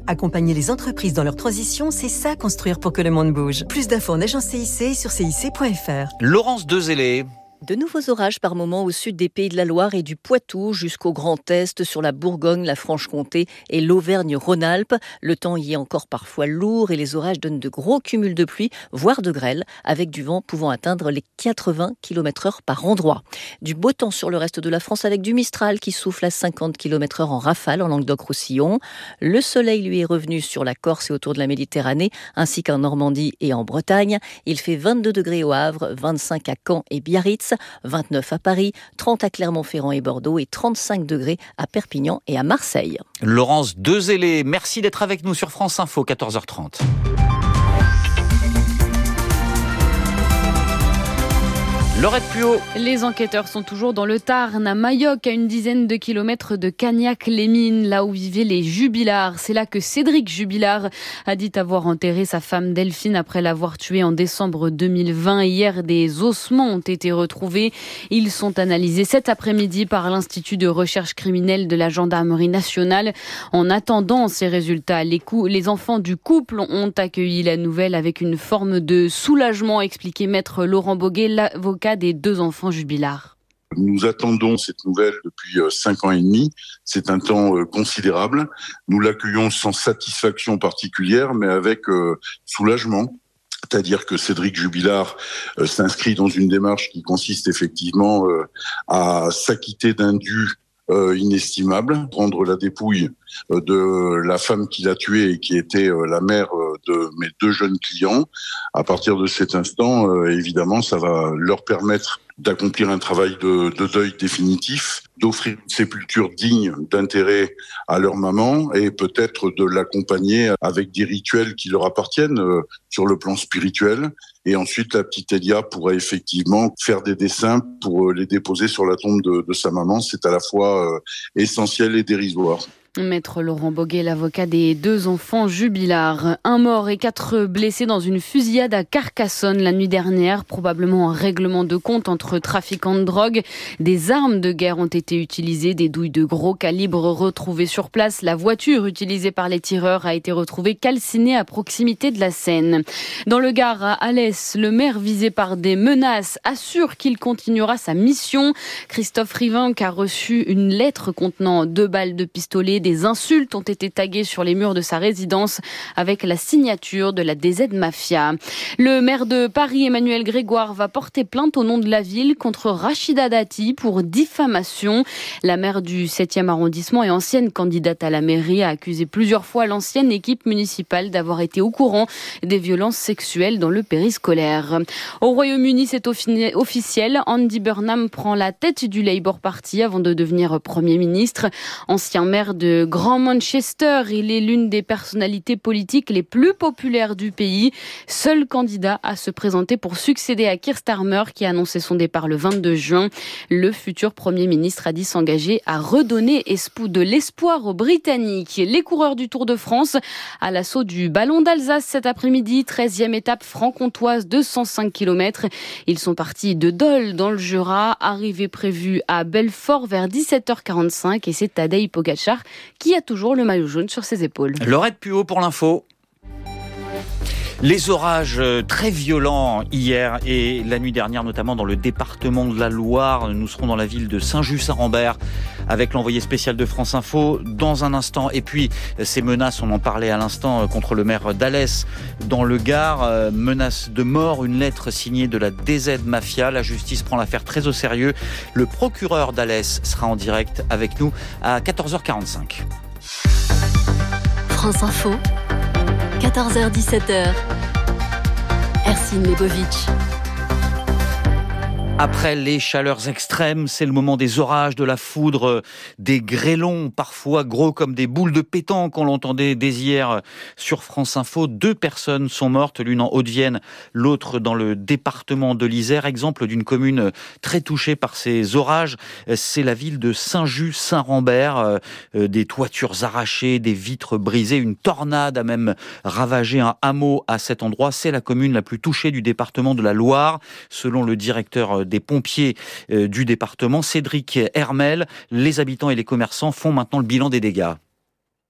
Accompagner les entreprises dans leur transition, c'est ça construire pour que le monde bouge. Plus d'infos en agence CIC et sur cic.fr. Laurence Dezellé. De nouveaux orages par moments au sud des Pays de la Loire et du Poitou jusqu'au Grand Est, sur la Bourgogne, la Franche-Comté et l'Auvergne-Rhône-Alpes. Le temps y est encore parfois lourd et les orages donnent de gros cumuls de pluie, voire de grêle, avec du vent pouvant atteindre les 80 km/h par endroit. Du beau temps sur le reste de la France avec du Mistral qui souffle à 50 km/h en rafale en Languedoc-Roussillon. Le soleil lui est revenu sur la Corse et autour de la Méditerranée, ainsi qu'en Normandie et en Bretagne. Il fait 22 degrés au Havre, 25 à Caen et Biarritz, 29 à Paris, 30 à Clermont-Ferrand et Bordeaux et 35 degrés à Perpignan et à Marseille. Laurence Dezellé, merci d'être avec nous sur France Info, 14h30. Laurette Puot. Les enquêteurs sont toujours dans le Tarn, à Mayoc, à une dizaine de kilomètres de Cagnac-les-Mines, là où vivaient les Jubilard. C'est là que Cédric Jubilard a dit avoir enterré sa femme Delphine après l'avoir tuée en décembre 2020. Hier, des ossements ont été retrouvés. Ils sont analysés cet après-midi par l'Institut de recherche criminelle de la Gendarmerie nationale. En attendant ces résultats, les enfants du couple ont accueilli la nouvelle avec une forme de soulagement, expliquait maître Laurent Boguet, l'avocat des deux enfants Jubilard. Nous attendons cette nouvelle depuis 5 ans et demi. C'est un temps considérable. Nous l'accueillons sans satisfaction particulière, mais avec soulagement. C'est-à-dire que Cédric Jubilard s'inscrit dans une démarche qui consiste effectivement à s'acquitter d'un dû inestimable, prendre la dépouille de la femme qu'il a tuée et qui était la mère de mes 2 jeunes clients. À partir de cet instant, évidemment, ça va leur permettre d'accomplir un travail de deuil définitif, d'offrir une sépulture digne d'intérêt à leur maman et peut-être de l'accompagner avec des rituels qui leur appartiennent sur le plan spirituel. Et ensuite, la petite Elia pourra effectivement faire des dessins pour les déposer sur la tombe de sa maman. C'est à la fois essentiel et dérisoire. Maître Laurent Boguet, l'avocat des deux enfants Jubilard. 1 mort et 4 blessés dans une fusillade à Carcassonne la nuit dernière. Probablement un règlement de compte entre trafiquants de drogue. Des armes de guerre ont été utilisées, des douilles de gros calibre retrouvées sur place. La voiture utilisée par les tireurs a été retrouvée calcinée à proximité de la Seine. Dans le Gard, à Alès, le maire visé par des menaces assure qu'il continuera sa mission. Christophe Rivinc a reçu une lettre contenant 2 balles de pistolet. Des insultes ont été taguées sur les murs de sa résidence avec la signature de la DZ Mafia. Le maire de Paris, Emmanuel Grégoire, va porter plainte au nom de la ville contre Rachida Dati pour diffamation. La maire du 7e arrondissement et ancienne candidate à la mairie a accusé plusieurs fois l'ancienne équipe municipale d'avoir été au courant des violences sexuelles dans le périscolaire. Au Royaume-Uni, c'est officiel. Andy Burnham prend la tête du Labour Party avant de devenir Premier ministre. Ancien maire de Grand Manchester, il est l'une des personnalités politiques les plus populaires du pays. Seul candidat à se présenter pour succéder à Keir Starmer qui a annoncé son départ le 22 juin. Le futur Premier ministre a dit s'engager à redonner de l'espoir aux Britanniques. Les coureurs du Tour de France à l'assaut du Ballon d'Alsace cet après-midi, 13e étape franc-comtoise de 105 km. Ils sont partis de Dole dans le Jura, arrivée prévue à Belfort vers 17h45 et c'est Tadej Pogačar qui a toujours le maillot jaune sur ses épaules. Laurette Puot pour l'info. Les orages très violents hier et la nuit dernière, notamment dans le département de la Loire. Nous serons dans la ville de Saint-Just-Saint-Rambert avec l'envoyé spécial de France Info dans un instant. Et puis, ces menaces, on en parlait à l'instant, contre le maire d'Alès dans le Gard. Menace de mort, une lettre signée de la DZ Mafia. La justice prend l'affaire très au sérieux. Le procureur d'Alès sera en direct avec nous à 14h45. France Info, 14h-17h. Ercine Lebovic. Après les chaleurs extrêmes, c'est le moment des orages, de la foudre, des grêlons, parfois gros comme des boules de pétanque. On l'entendait dès hier sur France Info. 2 personnes sont mortes, l'une en Haute-Vienne, l'autre dans le département de l'Isère. Exemple d'une commune très touchée par ces orages, c'est la ville de Saint-Just-Saint-Rambert. Des toitures arrachées, des vitres brisées. Une tornade a même ravagé un hameau à cet endroit. C'est la commune la plus touchée du département de la Loire, selon le directeur des pompiers du département, Cédric Hermel. Les habitants et les commerçants font maintenant le bilan des dégâts.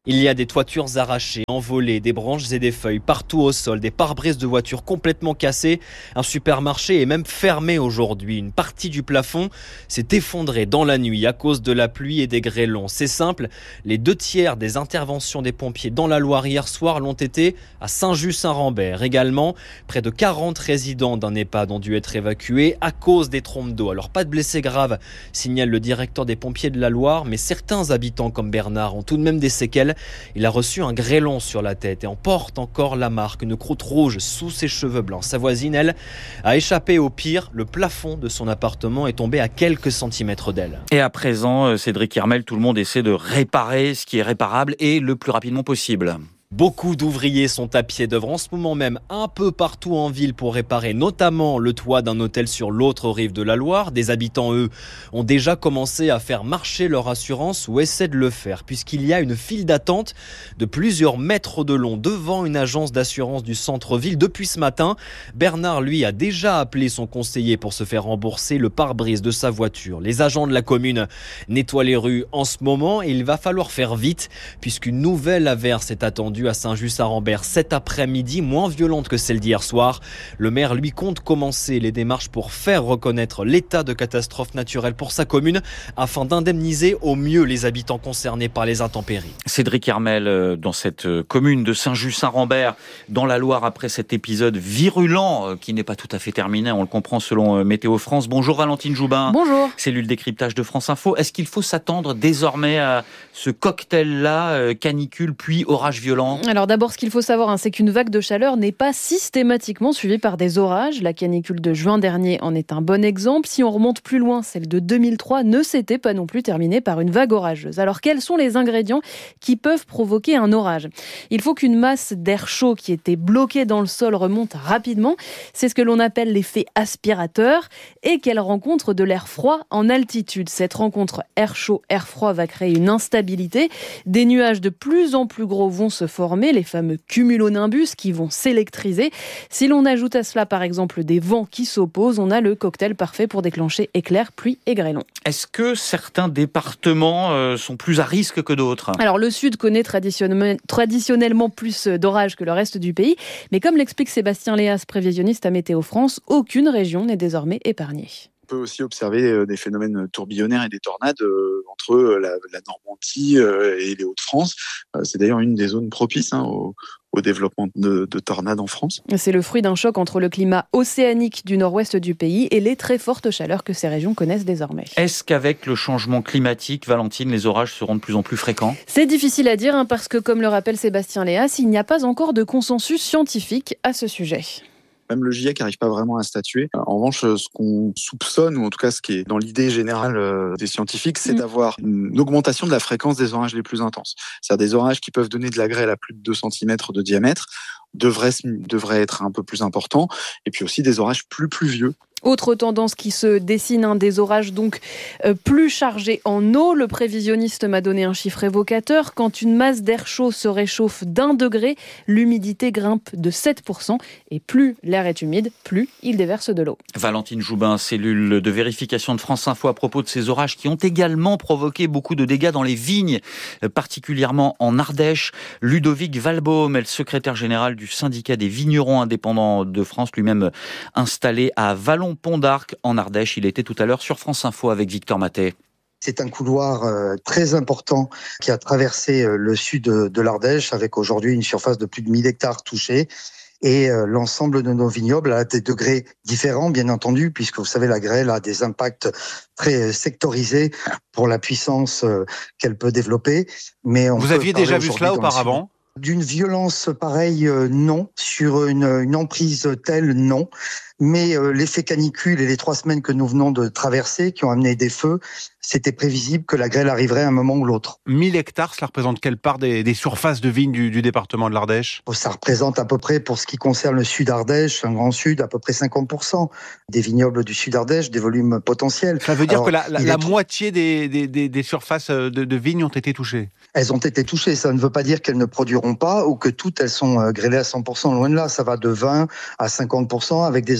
Il y a des toitures arrachées, envolées, des branches et des feuilles partout au sol, des pare-brises de voitures complètement cassées. Un supermarché est même fermé aujourd'hui. Une partie du plafond s'est effondrée dans la nuit à cause de la pluie et des grêlons. C'est simple, les 2/3 des interventions des pompiers dans la Loire hier soir l'ont été à Saint-Just-Saint-Rambert. Également, près de 40 résidents d'un EHPAD ont dû être évacués à cause des trompes d'eau. Alors pas de blessés graves, signale le directeur des pompiers de la Loire, mais certains habitants comme Bernard ont tout de même des séquelles. Il a reçu un grêlon sur la tête et en porte encore la marque, une croûte rouge sous ses cheveux blancs. Sa voisine, elle, a échappé au pire. Le plafond de son appartement est tombé à quelques centimètres d'elle. Et à présent, Cédric Hermel, tout le monde essaie de réparer ce qui est réparable et le plus rapidement possible. Beaucoup d'ouvriers sont à pied d'œuvre en ce moment même un peu partout en ville pour réparer notamment le toit d'un hôtel sur l'autre rive de la Loire. Des habitants, eux, ont déjà commencé à faire marcher leur assurance ou essaient de le faire puisqu'il y a une file d'attente de plusieurs mètres de long devant une agence d'assurance du centre-ville depuis ce matin. Bernard, lui, a déjà appelé son conseiller pour se faire rembourser le pare-brise de sa voiture. Les agents de la commune nettoient les rues en ce moment et il va falloir faire vite puisqu'une nouvelle averse est attendue à Saint-Just-Saint-Rambert cet après-midi, moins violente que celle d'hier soir. Le maire, lui, compte commencer les démarches pour faire reconnaître l'état de catastrophe naturelle pour sa commune afin d'indemniser au mieux les habitants concernés par les intempéries. Cédric Hermel, dans cette commune de Saint-Just-Saint-Rambert, dans la Loire, après cet épisode virulent qui n'est pas tout à fait terminé, on le comprend selon Météo France. Bonjour Valentine Joubin. Bonjour. Cellule décryptage de France Info. Est-ce qu'il faut s'attendre désormais à ce cocktail-là, canicule puis orage violent ? Alors d'abord, ce qu'il faut savoir, c'est qu'une vague de chaleur n'est pas systématiquement suivie par des orages. La canicule de juin dernier en est un bon exemple. Si on remonte plus loin, celle de 2003 ne s'était pas non plus terminée par une vague orageuse. Alors quels sont les ingrédients qui peuvent provoquer un orage ? Il faut qu'une masse d'air chaud qui était bloquée dans le sol remonte rapidement. C'est ce que l'on appelle l'effet aspirateur et qu'elle rencontre de l'air froid en altitude. Cette rencontre air chaud, air froid va créer une instabilité. Des nuages de plus en plus gros vont se former, les fameux cumulonimbus qui vont s'électriser. Si l'on ajoute à cela par exemple des vents qui s'opposent, on a le cocktail parfait pour déclencher éclairs, pluie et grêlons. Est-ce que certains départements sont plus à risque que d'autres ? Alors le sud connaît traditionnellement plus d'orages que le reste du pays, mais comme l'explique Sébastien Léas, prévisionniste à Météo France, aucune région n'est désormais épargnée. On peut aussi observer des phénomènes tourbillonnaires et des tornades entre la Normandie et les Hauts-de-France. C'est d'ailleurs une des zones propices au développement de tornades en France. C'est le fruit d'un choc entre le climat océanique du nord-ouest du pays et les très fortes chaleurs que ces régions connaissent désormais. Est-ce qu'avec le changement climatique, Valentine, les orages seront de plus en plus fréquents ? C'est difficile à dire parce que, comme le rappelle Sébastien Léas, il n'y a pas encore de consensus scientifique à ce sujet. Même le GIEC n'arrive pas vraiment à statuer. En revanche, ce qu'on soupçonne, ou en tout cas ce qui est dans l'idée générale des scientifiques, c'est d'avoir une augmentation de la fréquence des orages les plus intenses. C'est-à-dire des orages qui peuvent donner de la grêle à plus de 2 cm de diamètre devraient être un peu plus importants. Et puis aussi des orages plus pluvieux. Autre tendance qui se dessine, des orages donc plus chargés en eau. Le prévisionniste m'a donné un chiffre évocateur. Quand une masse d'air chaud se réchauffe d'1 degré, l'humidité grimpe de 7%. Et plus l'air est humide, plus il déverse de l'eau. Valentine Joubin, cellule de vérification de France Info à propos de ces orages qui ont également provoqué beaucoup de dégâts dans les vignes, particulièrement en Ardèche. Ludovic Valbaum est le secrétaire général du syndicat des vignerons indépendants de France, lui-même installé à Vallon-Pont d'Arc en Ardèche. Il était tout à l'heure sur France Info avec Victor Maté. C'est un couloir très important qui a traversé le sud de l'Ardèche avec aujourd'hui une surface de plus de 1000 hectares touchés. Et l'ensemble de nos vignobles a des degrés différents, bien entendu, puisque vous savez, la grêle a des impacts très sectorisés pour la puissance qu'elle peut développer. Mais vous aviez déjà vu cela auparavant ? D'une violence pareille, non. Sur une emprise telle, non. Mais l'effet canicule et les 3 semaines que nous venons de traverser, qui ont amené des feux, c'était prévisible que la grêle arriverait à un moment ou l'autre. 1000 hectares, cela représente quelle part des surfaces de vignes du département de l'Ardèche ? Ça représente à peu près, pour ce qui concerne le sud Ardèche, un grand sud, à peu près 50% des vignobles du sud Ardèche, des volumes potentiels. Ça veut dire que la moitié des surfaces de vignes ont été touchées ? Elles ont été touchées, ça ne veut pas dire qu'elles ne produiront pas ou que toutes elles sont grêlées à 100%, loin de là. Ça va de 20 à 50% avec des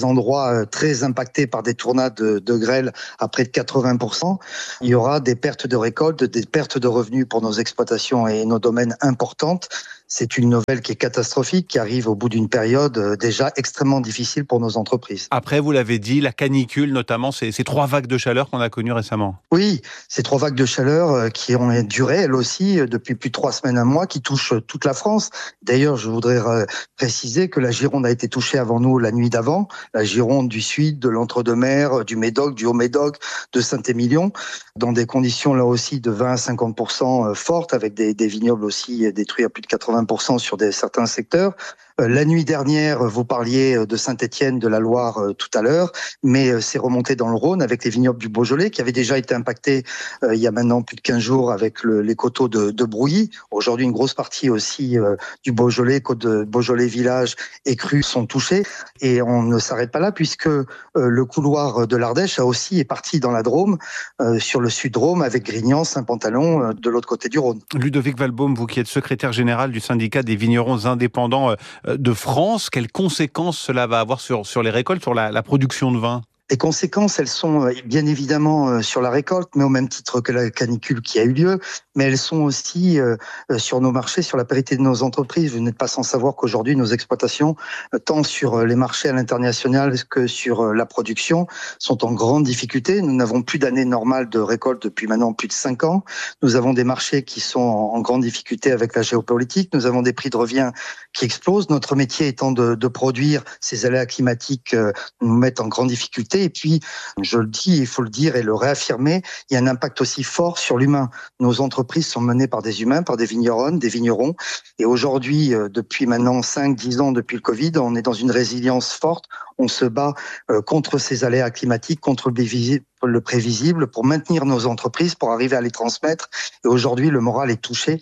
endroits très impactés par des tornades de grêle à près de 80%. Il y aura des pertes de récolte, des pertes de revenus pour nos exploitations et nos domaines importantes. C'est une nouvelle qui est catastrophique, qui arrive au bout d'une période déjà extrêmement difficile pour nos entreprises. Après, vous l'avez dit, la canicule, notamment, ces 3 vagues de chaleur qu'on a connues récemment. Oui, ces 3 vagues de chaleur qui ont duré, elles aussi, depuis plus de 3 semaines, un mois, qui touchent toute la France. D'ailleurs, je voudrais préciser que la Gironde a été touchée avant nous la nuit d'avant. La Gironde du Sud, de l'Entre-deux-Mers, du Médoc, du Haut-Médoc, de Saint-Émilion, dans des conditions là aussi de 20 à 50% fortes, avec des vignobles aussi détruits à plus de 80% sur certains secteurs. La nuit dernière, vous parliez de Saint-Étienne, de la Loire tout à l'heure, mais c'est remonté dans le Rhône avec les vignobles du Beaujolais qui avaient déjà été impactés il y a maintenant plus de 15 jours avec les coteaux de Brouilly. Aujourd'hui, une grosse partie aussi du Beaujolais, côte de Beaujolais Village et Cru sont touchés. Et on ne s'arrête pas là puisque le couloir de l'Ardèche est parti dans la Drôme, sur le Sud-Drôme avec Grignan, Saint-Pantalon de l'autre côté du Rhône. Ludovic Valbaum, vous qui êtes secrétaire général du syndicat des vignerons indépendants de France, quelles conséquences cela va avoir sur les récoltes, sur la production de vin ? Les conséquences, elles sont bien évidemment sur la récolte, mais au même titre que la canicule qui a eu lieu, mais elles sont aussi sur nos marchés, sur la pérennité de nos entreprises. Vous n'êtes pas sans savoir qu'aujourd'hui, nos exploitations, tant sur les marchés à l'international que sur la production, sont en grande difficulté. Nous n'avons plus d'année normale de récolte depuis maintenant plus de 5 ans. Nous avons des marchés qui sont en grande difficulté avec la géopolitique. Nous avons des prix de revient qui explosent. Notre métier étant de produire, ces aléas climatiques nous mettent en grande difficulté. Et puis, je le dis, il faut le dire et le réaffirmer, il y a un impact aussi fort sur l'humain. Nos entreprises sont menées par des humains, par des vigneronnes, des vignerons. Et aujourd'hui, depuis maintenant 5-10 ans, depuis le Covid, on est dans une résilience forte. On se bat contre ces aléas climatiques, contre le prévisible, pour maintenir nos entreprises, pour arriver à les transmettre. Et aujourd'hui, le moral est touché.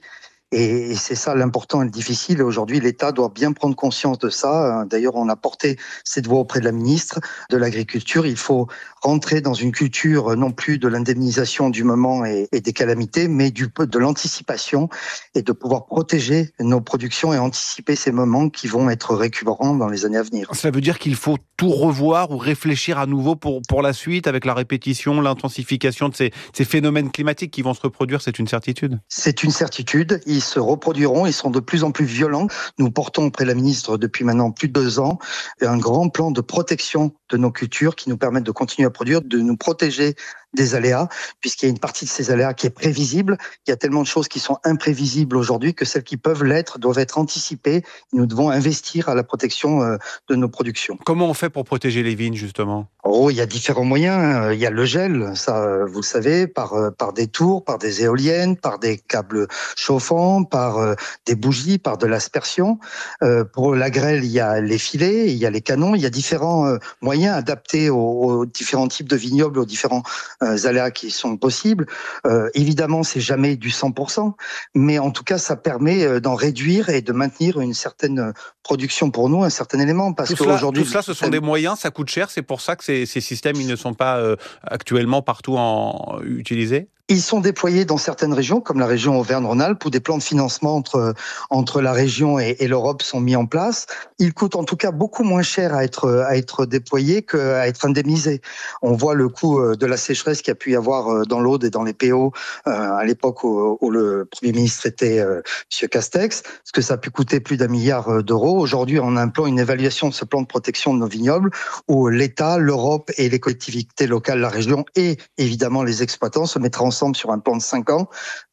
Et c'est ça l'important et le difficile. Et aujourd'hui, l'État doit bien prendre conscience de ça. D'ailleurs, on a porté cette voix auprès de la ministre de l'Agriculture. Il faut rentrer dans une culture non plus de l'indemnisation du moment et des calamités, mais de l'anticipation et de pouvoir protéger nos productions et anticiper ces moments qui vont être récurrents dans les années à venir. Ça veut dire qu'il faut tout revoir ou réfléchir à nouveau pour la suite avec la répétition, l'intensification de ces phénomènes climatiques qui vont se reproduire, c'est une certitude ? C'est une certitude. Ils se reproduiront, ils sont de plus en plus violents. Nous portons auprès de la ministre depuis maintenant plus de 2 ans un grand plan de protection de nos cultures qui nous permettent de continuer à produire, de nous protéger des aléas, puisqu'il y a une partie de ces aléas qui est prévisible. Il y a tellement de choses qui sont imprévisibles aujourd'hui que celles qui peuvent l'être doivent être anticipées. Nous devons investir à la protection de nos productions. Comment on fait pour protéger les vignes, justement ? Il y a différents moyens. Il y a le gel, ça, vous le savez, par des tours, par des éoliennes, par des câbles chauffants, par des bougies, par de l'aspersion. Pour la grêle, il y a les filets, il y a les canons. Il y a différents moyens adaptés aux différents types de vignobles, aux différents aléas qui sont possibles. Évidemment, c'est jamais du 100%, mais en tout cas, ça permet d'en réduire et de maintenir une certaine production pour nous, un certain élément. Parce qu'aujourd'hui, tout cela, ce sont des moyens, ça coûte cher. C'est pour ça que ces systèmes, ils ne sont pas actuellement partout utilisés. Ils sont déployés dans certaines régions, comme la région Auvergne-Rhône-Alpes, où des plans de financement entre la région et l'Europe sont mis en place. Ils coûtent en tout cas beaucoup moins cher à être déployés qu'à être indemnisés. On voit le coût de la sécheresse qu'il y a pu y avoir dans l'Aude et dans les PO à l'époque où le Premier ministre était M. Castex, parce que ça a pu coûter plus d'1 milliard d'euros. Aujourd'hui, on a un plan, une évaluation de ce plan de protection de nos vignobles, où l'État, l'Europe et les collectivités locales, la région et évidemment les exploitants se mettraient ensemble sur un plan de 5 ans,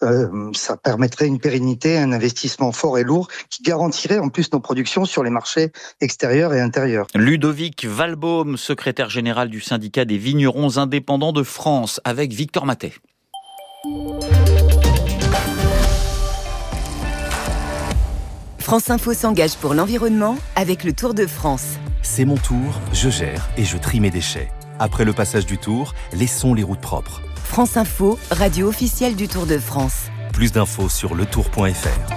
ça permettrait une pérennité, un investissement fort et lourd qui garantirait en plus nos productions sur les marchés extérieurs et intérieurs. Ludovic Valbaum, secrétaire général du syndicat des vignerons indépendants de France, avec Victor Matet. France Info s'engage pour l'environnement avec le Tour de France. C'est mon tour, je gère et je trie mes déchets. Après le passage du Tour, laissons les routes propres. France Info, radio officielle du Tour de France. Plus d'infos sur letour.fr.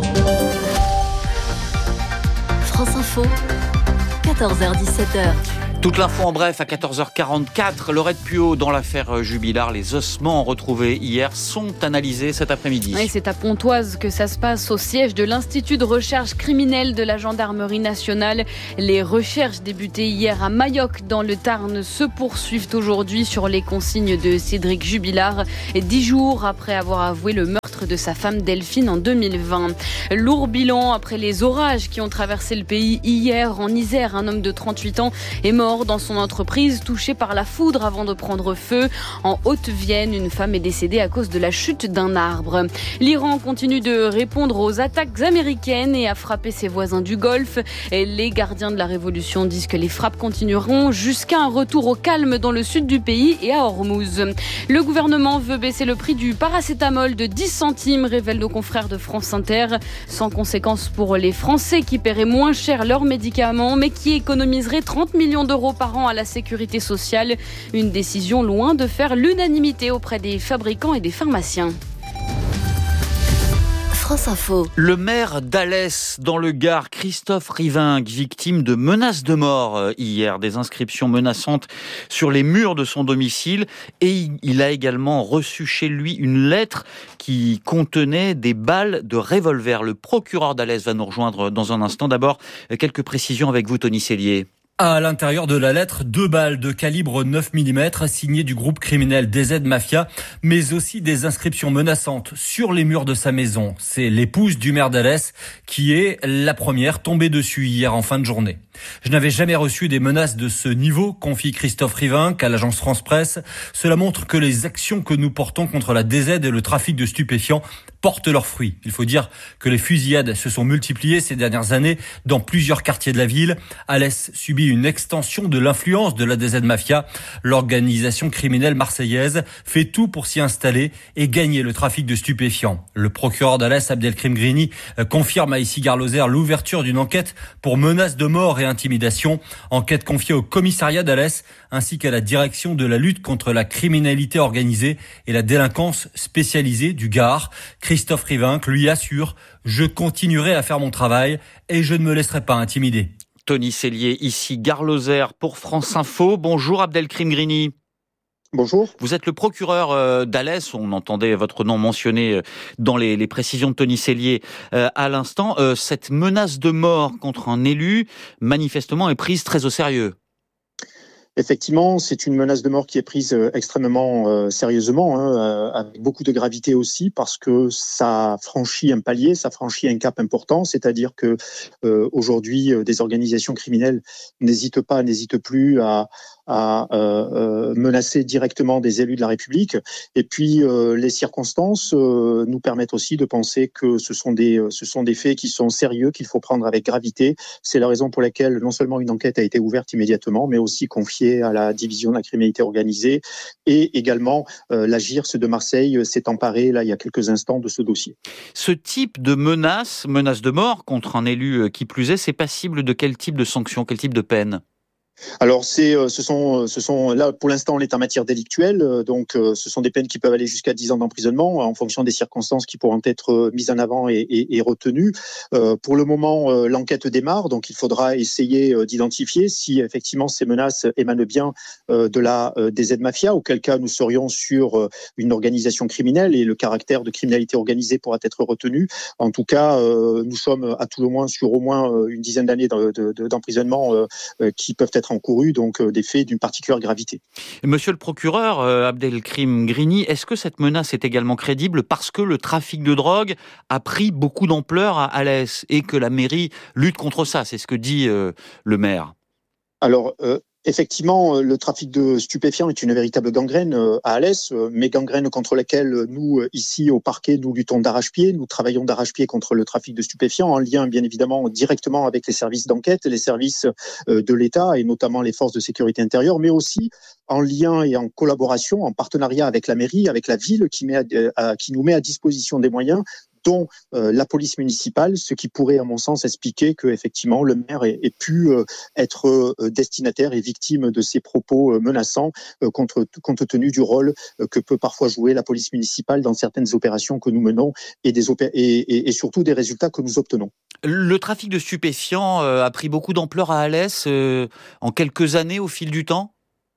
France Info, 14h-17h. Toute l'info en bref à 14h44. Laurette Puot dans l'affaire Jubilard. Les ossements retrouvés hier sont analysés cet après-midi. Et c'est à Pontoise que ça se passe, au siège de l'Institut de recherche criminelle de la Gendarmerie nationale. Les recherches débutées hier à Mayoc dans le Tarn se poursuivent aujourd'hui sur les consignes de Cédric Jubilard, 10 jours après avoir avoué le meurtre de sa femme Delphine en 2020. Lourd bilan après les orages qui ont traversé le pays hier. En Isère, un homme de 38 ans est mort dans son entreprise, touché par la foudre avant de prendre feu. En Haute-Vienne, une femme est décédée à cause de la chute d'un arbre. L'Iran continue de répondre aux attaques américaines et à frapper ses voisins du Golfe. Et les gardiens de la révolution disent que les frappes continueront jusqu'à un retour au calme dans le sud du pays et à Hormuz. Le gouvernement veut baisser le prix du paracétamol de 10 centimes, révèlent nos confrères de France Inter. Sans conséquence pour les Français qui paieraient moins cher leurs médicaments, mais qui économiseraient 30 millions d'euros par an à la sécurité sociale. Une décision loin de faire l'unanimité auprès des fabricants et des pharmaciens. France Info. Le maire d'Alès, dans le Gard, Christophe Rivingue, victime de menaces de mort hier, des inscriptions menaçantes sur les murs de son domicile, et il a également reçu chez lui une lettre qui contenait des balles de revolver. Le procureur d'Alès va nous rejoindre dans un instant. D'abord, quelques précisions avec vous, Tony Cellier. À l'intérieur de la lettre, 2 balles de calibre 9 mm signées du groupe criminel DZ Mafia, mais aussi des inscriptions menaçantes sur les murs de sa maison. C'est l'épouse du maire d'Alès qui est la première tombée dessus hier en fin de journée. Je n'avais jamais reçu des menaces de ce niveau, confie Christophe Rivingue à l'agence France Presse. Cela montre que les actions que nous portons contre la DZ et le trafic de stupéfiants portent leurs fruits. Il faut dire que les fusillades se sont multipliées ces dernières années dans plusieurs quartiers de la ville. Alès subit une extension de l'influence de la DZ Mafia. L'organisation criminelle marseillaise fait tout pour s'y installer et gagner le trafic de stupéfiants. Le procureur d'Alès, Abdelkrim Grini, confirme à Issy-Gare-Lozère l'ouverture d'une enquête pour menaces de mort et intimidation. Enquête confiée au commissariat d'Alès ainsi qu'à la direction de la lutte contre la criminalité organisée et la délinquance spécialisée du Gard. Christophe Rivingue lui assure « Je continuerai à faire mon travail et je ne me laisserai pas intimider ». Tony Cellier, ici Gare-Lozère pour France Info. Bonjour Abdelkrim Grini. Bonjour. Vous êtes le procureur d'Alès, on entendait votre nom mentionné dans les précisions de Tony Cellier à l'instant. Cette menace de mort contre un élu, manifestement, est prise très au sérieux. Effectivement, c'est une menace de mort qui est prise extrêmement sérieusement, avec beaucoup de gravité aussi, parce que ça franchit un palier, ça franchit un cap important, c'est-à-dire que aujourd'hui, des organisations criminelles n'hésitent plus à menacer directement des élus de la République. Et puis, les circonstances nous permettent aussi de penser que ce sont des faits qui sont sérieux, qu'il faut prendre avec gravité. C'est la raison pour laquelle non seulement une enquête a été ouverte immédiatement, mais aussi confiée à la division de la criminalité organisée. Et également, la GIRS de Marseille s'est emparée, là, il y a quelques instants, de ce dossier. Ce type de menace de mort contre un élu qui plus est, c'est passible de quel type de sanction, quel type de peine ? Alors ce sont là pour l'instant on est en matière délictuelle, donc ce sont des peines qui peuvent aller jusqu'à 10 ans d'emprisonnement en fonction des circonstances qui pourront être mises en avant et retenues. Pour le moment, l'enquête démarre, donc il faudra essayer d'identifier si effectivement ces menaces émanent bien de la DZ Mafia, auquel cas nous serions sur une organisation criminelle et le caractère de criminalité organisée pourra être retenu. En tout cas, nous sommes à tout le moins sur au moins une dizaine d'années d'emprisonnement qui peuvent être encourus, donc des faits d'une particulière gravité. Monsieur le procureur Abdelkrim Grini, est-ce que cette menace est également crédible parce que le trafic de drogue a pris beaucoup d'ampleur à Alès et que la mairie lutte contre ça? C'est ce que dit le maire. Alors, effectivement, le trafic de stupéfiants est une véritable gangrène à Alès, mais gangrène contre laquelle nous, ici au parquet, nous luttons d'arrache-pied. Nous travaillons d'arrache-pied contre le trafic de stupéfiants en lien, bien évidemment, directement avec les services d'enquête, les services de l'État et notamment les forces de sécurité intérieure, mais aussi en lien et en collaboration, en partenariat avec la mairie, avec la ville qui nous met à disposition des moyens dont la police municipale, ce qui pourrait, à mon sens, expliquer que effectivement le maire ait pu être destinataire et victime de ces propos menaçants, compte tenu du rôle que peut parfois jouer la police municipale dans certaines opérations que nous menons et surtout des résultats que nous obtenons. Le trafic de stupéfiants a pris beaucoup d'ampleur à Alès en quelques années au fil du temps ?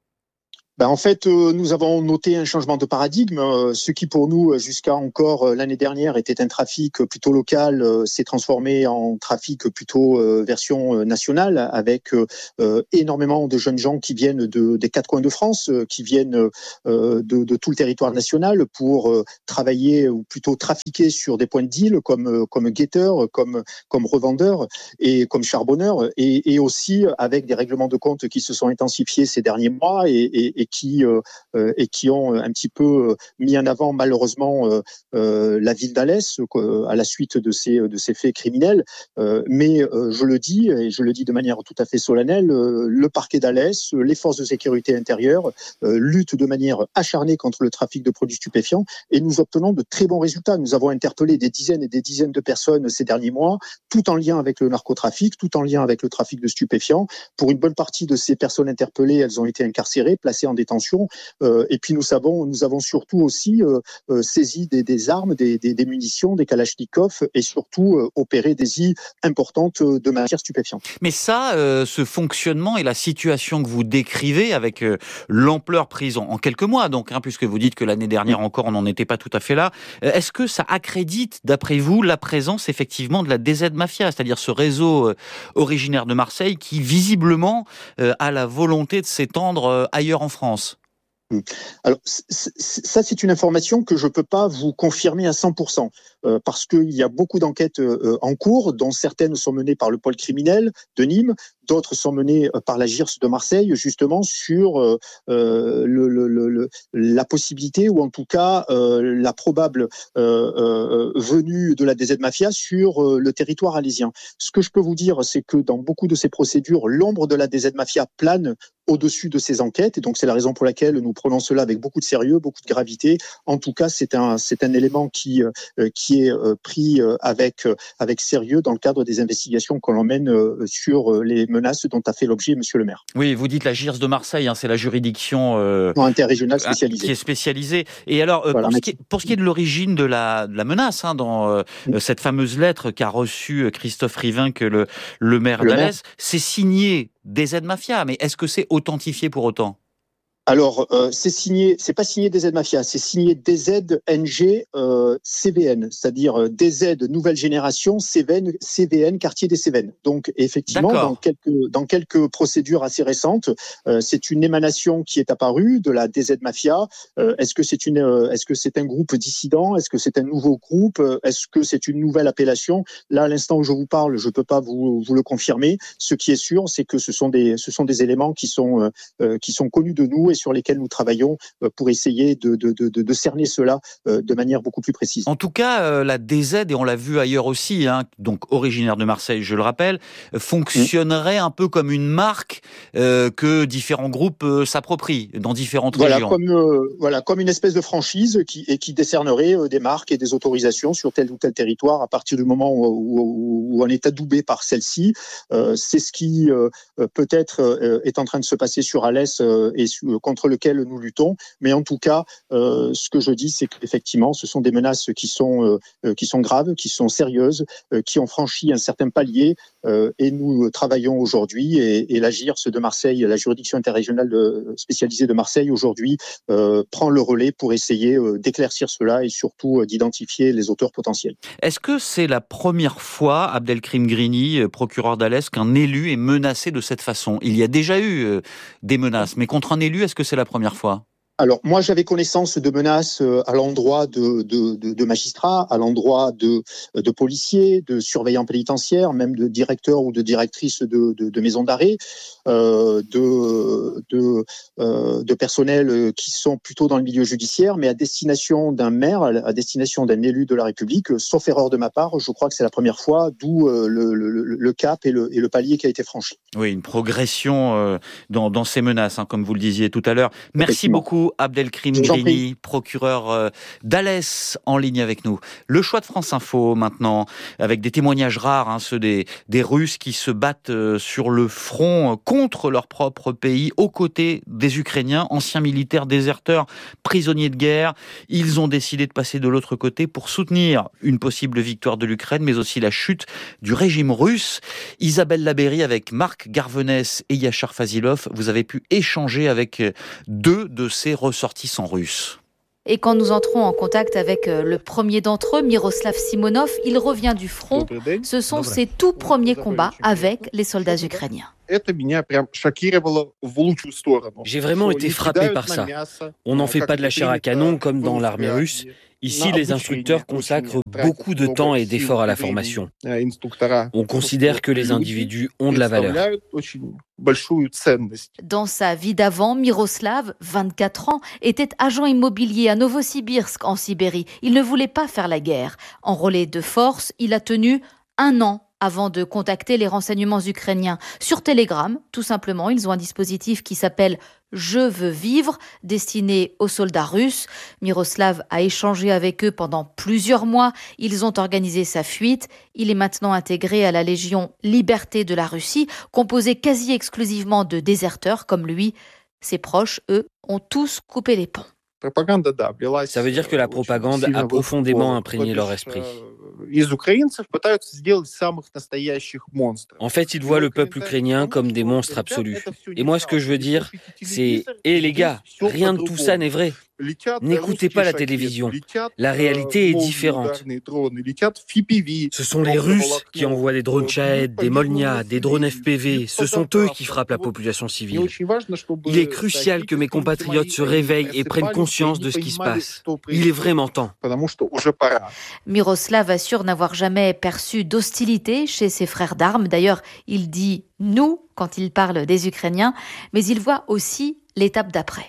En fait, nous avons noté un changement de paradigme. Ce qui pour nous, jusqu'à encore l'année dernière, était un trafic plutôt local, s'est transformé en trafic plutôt version nationale, avec énormément de jeunes gens qui viennent des quatre coins de France, qui viennent de tout le territoire national pour travailler ou plutôt trafiquer sur des points de deal comme guetteurs, comme revendeurs et comme charbonneurs, et aussi avec des règlements de compte qui se sont intensifiés ces derniers mois et qui ont un petit peu mis en avant malheureusement la ville d'Alès à la suite de ces faits criminels. Mais je le dis, et je le dis de manière tout à fait solennelle, le parquet d'Alès, les forces de sécurité intérieure luttent de manière acharnée contre le trafic de produits stupéfiants et nous obtenons de très bons résultats. Nous avons interpellé des dizaines et des dizaines de personnes ces derniers mois, tout en lien avec le narcotrafic, tout en lien avec le trafic de stupéfiants. Pour une bonne partie de ces personnes interpellées, elles ont été incarcérées, placées en détention. Et puis nous avons surtout aussi saisi des armes, des munitions, des kalachnikovs et surtout opéré des importantes de matières stupéfiantes. Mais ça, ce fonctionnement et la situation que vous décrivez avec l'ampleur prise en quelques mois, donc, puisque vous dites que l'année dernière encore on n'en était pas tout à fait là, est-ce que ça accrédite, d'après vous, la présence effectivement de la DZ Mafia, c'est-à-dire ce réseau originaire de Marseille qui visiblement a la volonté de s'étendre ailleurs en France ? Alors, ça, c'est une information que je ne peux pas vous confirmer à 100%, parce qu'il y a beaucoup d'enquêtes en cours, dont certaines sont menées par le pôle criminel de Nîmes, d'autres sont menées par la GIRS de Marseille, justement sur la possibilité, ou en tout cas la probable venue de la DZ Mafia sur le territoire alésien. Ce que je peux vous dire, c'est que dans beaucoup de ces procédures, l'ombre de la DZ Mafia plane au-dessus de ces enquêtes, et donc c'est la raison pour laquelle nous prenons cela avec beaucoup de sérieux, beaucoup de gravité. En tout cas, c'est un élément qui est pris avec sérieux dans le cadre des investigations que l'on mène sur les menaces dont a fait l'objet Monsieur le maire. Oui, vous dites la GIRS de Marseille, c'est la juridiction interrégionale spécialisée. Qui est spécialisée. Et alors, voilà, pour ce qui est de l'origine de la menace, dans cette fameuse lettre qu'a reçue Christophe Rivinc, le maire d'Alès, c'est signé DZ Mafia, mais est-ce que c'est authentifié pour autant ? Alors, c'est pas signé DZ Mafia, c'est signé DZNG CVN, c'est-à-dire DZ Nouvelle Génération CVN Quartier des Cévennes. Donc, effectivement, dans quelques procédures assez récentes, c'est une émanation qui est apparue de la DZ Mafia. Est-ce que c'est un groupe dissident ? Est-ce que c'est un nouveau groupe ? Est-ce que c'est une nouvelle appellation ? Là, à l'instant où je vous parle, je peux pas vous le confirmer. Ce qui est sûr, c'est que ce sont des éléments qui sont connus de nous et sur lesquels nous travaillons pour essayer de cerner cela de manière beaucoup plus précise. En tout cas, la DZ, et on l'a vu ailleurs aussi, donc originaire de Marseille, je le rappelle, fonctionnerait un peu comme une marque que différents groupes s'approprient dans différentes régions. Comme une espèce de franchise qui décernerait des marques et des autorisations sur tel ou tel territoire à partir du moment où on est adoubé par celle-ci. C'est ce qui peut-être est en train de se passer sur Alès et contre lequel nous luttons. Mais en tout cas, ce que je dis, c'est qu'effectivement, ce sont des menaces qui sont graves, qui sont sérieuses, qui ont franchi un certain palier. Et nous travaillons aujourd'hui, et la GIRS de Marseille, la juridiction interrégionale spécialisée de Marseille, aujourd'hui, prend le relais pour essayer d'éclaircir cela et surtout d'identifier les auteurs potentiels. Est-ce que c'est la première fois, Abdelkrim Grini, procureur d'Alès, qu'un élu est menacé de cette façon ? Il y a déjà eu des menaces, mais contre un élu, est-ce que c'est la première fois ? Alors, moi, j'avais connaissance de menaces à l'endroit de magistrats, à l'endroit de policiers, de surveillants pénitentiaires, même de directeurs ou de directrices de maisons d'arrêt. de personnel qui sont plutôt dans le milieu judiciaire, mais à destination d'un maire, à destination d'un élu de la République. Sauf erreur de ma part, je crois que c'est la première fois, d'où le cap et le palier qui a été franchi. Oui, une progression dans ces menaces, comme vous le disiez tout à l'heure. Merci beaucoup, Abdelkrim Grini, procureur d'Alès, en ligne avec nous. Le choix de France Info maintenant, avec des témoignages rares, ceux des Russes qui se battent sur le front contre leur propre pays, aux côtés des Ukrainiens, anciens militaires déserteurs, prisonniers de guerre. Ils ont décidé de passer de l'autre côté pour soutenir une possible victoire de l'Ukraine, mais aussi la chute du régime russe. Isabelle Labeyrie, avec Marc Garvenès et Yachar Fazilov, vous avez pu échanger avec 2 de ces ressortissants russes. Et quand nous entrons en contact avec le premier d'entre eux, Miroslav Simonov, il revient du front. Ce sont ses tout premiers combats avec les soldats ukrainiens. J'ai vraiment été frappé par ça. On n'en fait pas de la chair à canon comme dans l'armée russe. Ici, les instructeurs consacrent beaucoup de temps et d'efforts à la formation. On considère que les individus ont de la valeur. Dans sa vie d'avant, Miroslav, 24 ans, était agent immobilier à Novosibirsk, en Sibérie. Il ne voulait pas faire la guerre. Enrôlé de force, il a tenu 1 an avant de contacter les renseignements ukrainiens. Sur Telegram, tout simplement, ils ont un dispositif qui s'appelle « Je veux vivre », destiné aux soldats russes. Miroslav a échangé avec eux pendant plusieurs mois. Ils ont organisé sa fuite. Il est maintenant intégré à la Légion Liberté de la Russie, composée quasi exclusivement de déserteurs comme lui. Ses proches, eux, ont tous coupé les ponts. Ça veut dire que la propagande a profondément imprégné leur esprit. En fait, ils voient le peuple ukrainien comme des monstres absolus. Et moi, ce que je veux dire, c'est « Hé les gars, rien de tout ça n'est vrai. N'écoutez pas la télévision. La réalité est différente. Ce sont les Russes qui envoient des drones Shahed, des Molnia, des drones FPV. Ce sont eux qui frappent la population civile. Il est crucial que mes compatriotes se réveillent et prennent conscience de ce qui se passe. Il est vraiment temps. » Miroslav assure n'avoir jamais perçu d'hostilité chez ses frères d'armes. D'ailleurs, il dit « nous » quand il parle des Ukrainiens, mais il voit aussi l'étape d'après.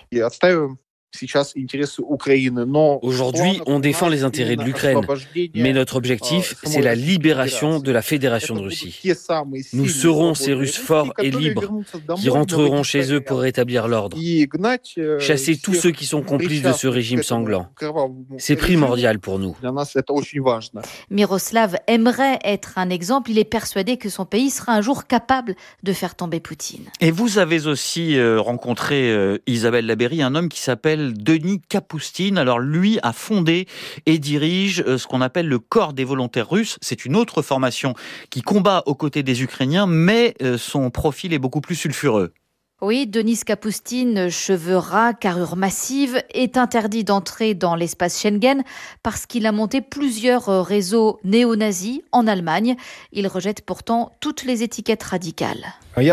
Aujourd'hui, on défend les intérêts de l'Ukraine, mais notre objectif, c'est la libération de la Fédération de Russie. Nous serons ces Russes forts et libres qui rentreront chez eux pour rétablir l'ordre. Chasser tous ceux qui sont complices de ce régime sanglant. C'est primordial pour nous. Miroslav aimerait être un exemple. Il est persuadé que son pays sera un jour capable de faire tomber Poutine. Et vous avez aussi rencontré, Isabelle Labeyrie, un homme qui s'appelle Denis Kapoustine. Alors lui a fondé et dirige ce qu'on appelle le corps des volontaires russes. C'est une autre formation qui combat aux côtés des Ukrainiens, mais son profil est beaucoup plus sulfureux. Oui, Denis Kapoustine, cheveux ras, carrure massive, est interdit d'entrer dans l'espace Schengen parce qu'il a monté plusieurs réseaux néo-nazis en Allemagne. Il rejette pourtant toutes les étiquettes radicales. Je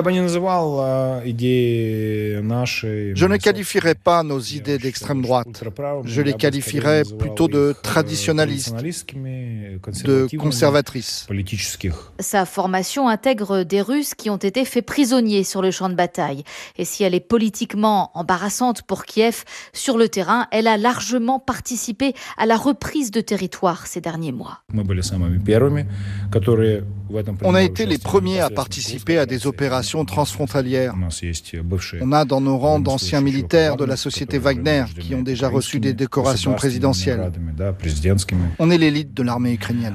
ne qualifierais pas nos idées d'extrême droite. Je les qualifierais plutôt de traditionnalistes, de conservatrices. Sa formation intègre des Russes qui ont été faits prisonniers sur le champ de bataille. Et si elle est politiquement embarrassante pour Kiev, sur le terrain, elle a largement participé à la reprise de territoire ces derniers mois. On a été les premiers à participer à des opérations transfrontalières. On a dans nos rangs d'anciens militaires de la société Wagner qui ont déjà reçu des décorations présidentielles. On est l'élite de l'armée ukrainienne.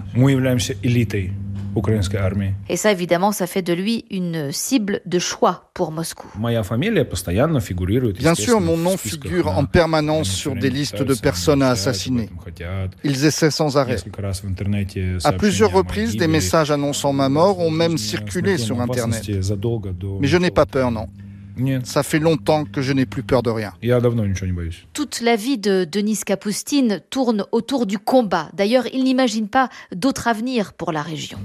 Et ça, évidemment, ça fait de lui une cible de choix pour Moscou. Bien sûr, mon nom figure en permanence sur des listes de personnes à assassiner. Ils essaient sans arrêt. À plusieurs reprises, des messages annonçant ma mort ont même circulé sur Internet. Mais je n'ai pas peur, non. Ça fait longtemps que je n'ai plus peur de rien. Toute la vie de Denis Kapoustine tourne autour du combat. D'ailleurs, il n'imagine pas d'autre avenir pour la région.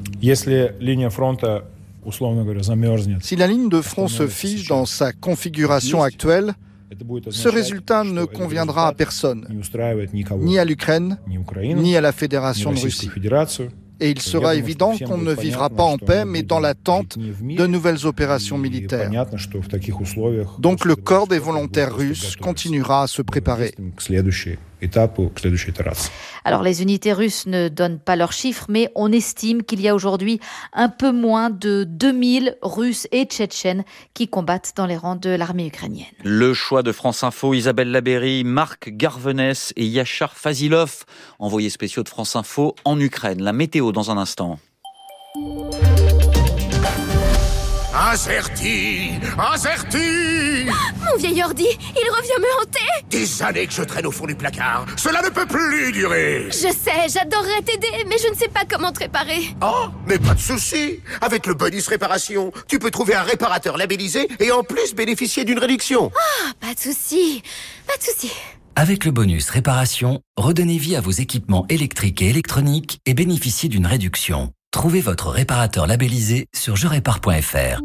Si la ligne de front se fige dans sa configuration actuelle, ce résultat ne conviendra à personne, ni à l'Ukraine, ni à la Fédération de Russie. Et il sera évident qu'on ne vivra pas en paix, mais dans l'attente de nouvelles opérations militaires. Donc le corps des volontaires russes continuera à se préparer. Alors les unités russes ne donnent pas leurs chiffres, mais on estime qu'il y a aujourd'hui un peu moins de 2000 Russes et Tchétchènes qui combattent dans les rangs de l'armée ukrainienne. Le choix de France Info, Isabelle Labéry, Marc Garvenès et Yachar Fazilov, envoyés spéciaux de France Info en Ukraine. La météo dans un instant. Azerty! Mon vieil ordi, il revient me hanter! Des années que je traîne au fond du placard. Cela ne peut plus durer. Je sais, j'adorerais t'aider, mais je ne sais pas comment te réparer. Oh, mais pas de souci. Avec le bonus réparation, tu peux trouver un réparateur labellisé et en plus bénéficier d'une réduction. Ah, pas de souci. Avec le bonus réparation, redonnez vie à vos équipements électriques et électroniques et bénéficiez d'une réduction. Trouvez votre réparateur labellisé sur jerépare.fr.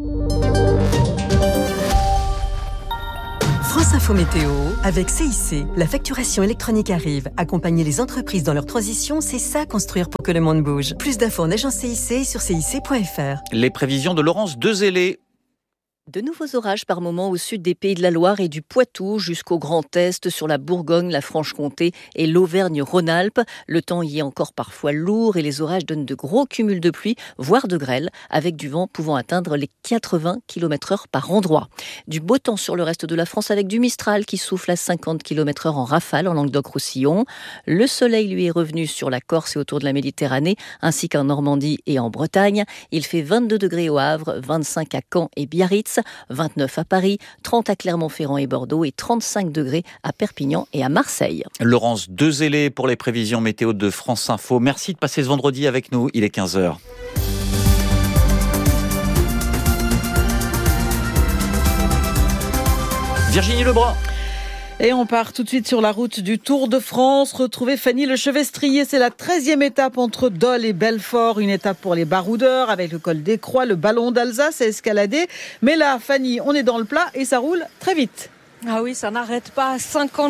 France Info Météo avec CIC. La facturation électronique arrive. Accompagner les entreprises dans leur transition, c'est ça construire pour que le monde bouge. Plus d'infos en agence CIC sur cic.fr. Les prévisions de Laurence Dezellé. De nouveaux orages par moments au sud des Pays de la Loire et du Poitou jusqu'au Grand Est sur la Bourgogne, la Franche-Comté et l'Auvergne-Rhône-Alpes. Le temps y est encore parfois lourd et les orages donnent de gros cumuls de pluie, voire de grêle, avec du vent pouvant atteindre les 80 km/h par endroit. Du beau temps sur le reste de la France avec du Mistral qui souffle à 50 km/h en rafale en Languedoc-Roussillon. Le soleil lui est revenu sur la Corse et autour de la Méditerranée, ainsi qu'en Normandie et en Bretagne. Il fait 22 degrés au Havre, 25 à Caen et Biarritz, 29 à Paris, 30 à Clermont-Ferrand et Bordeaux et 35 degrés à Perpignan et à Marseille. Laurence Dezellé pour les prévisions météo de France Info. Merci de passer ce vendredi avec nous, il est 15h. Virginie Lebrun. Et on part tout de suite sur la route du Tour de France. Retrouver Fanny Lechevestrier, c'est la 13e étape entre Dole et Belfort. Une étape pour les baroudeurs avec le col des Croix, le ballon d'Alsace à escalader. Mais là, Fanny, on est dans le plat et ça roule très vite. Ah oui, ça n'arrête pas.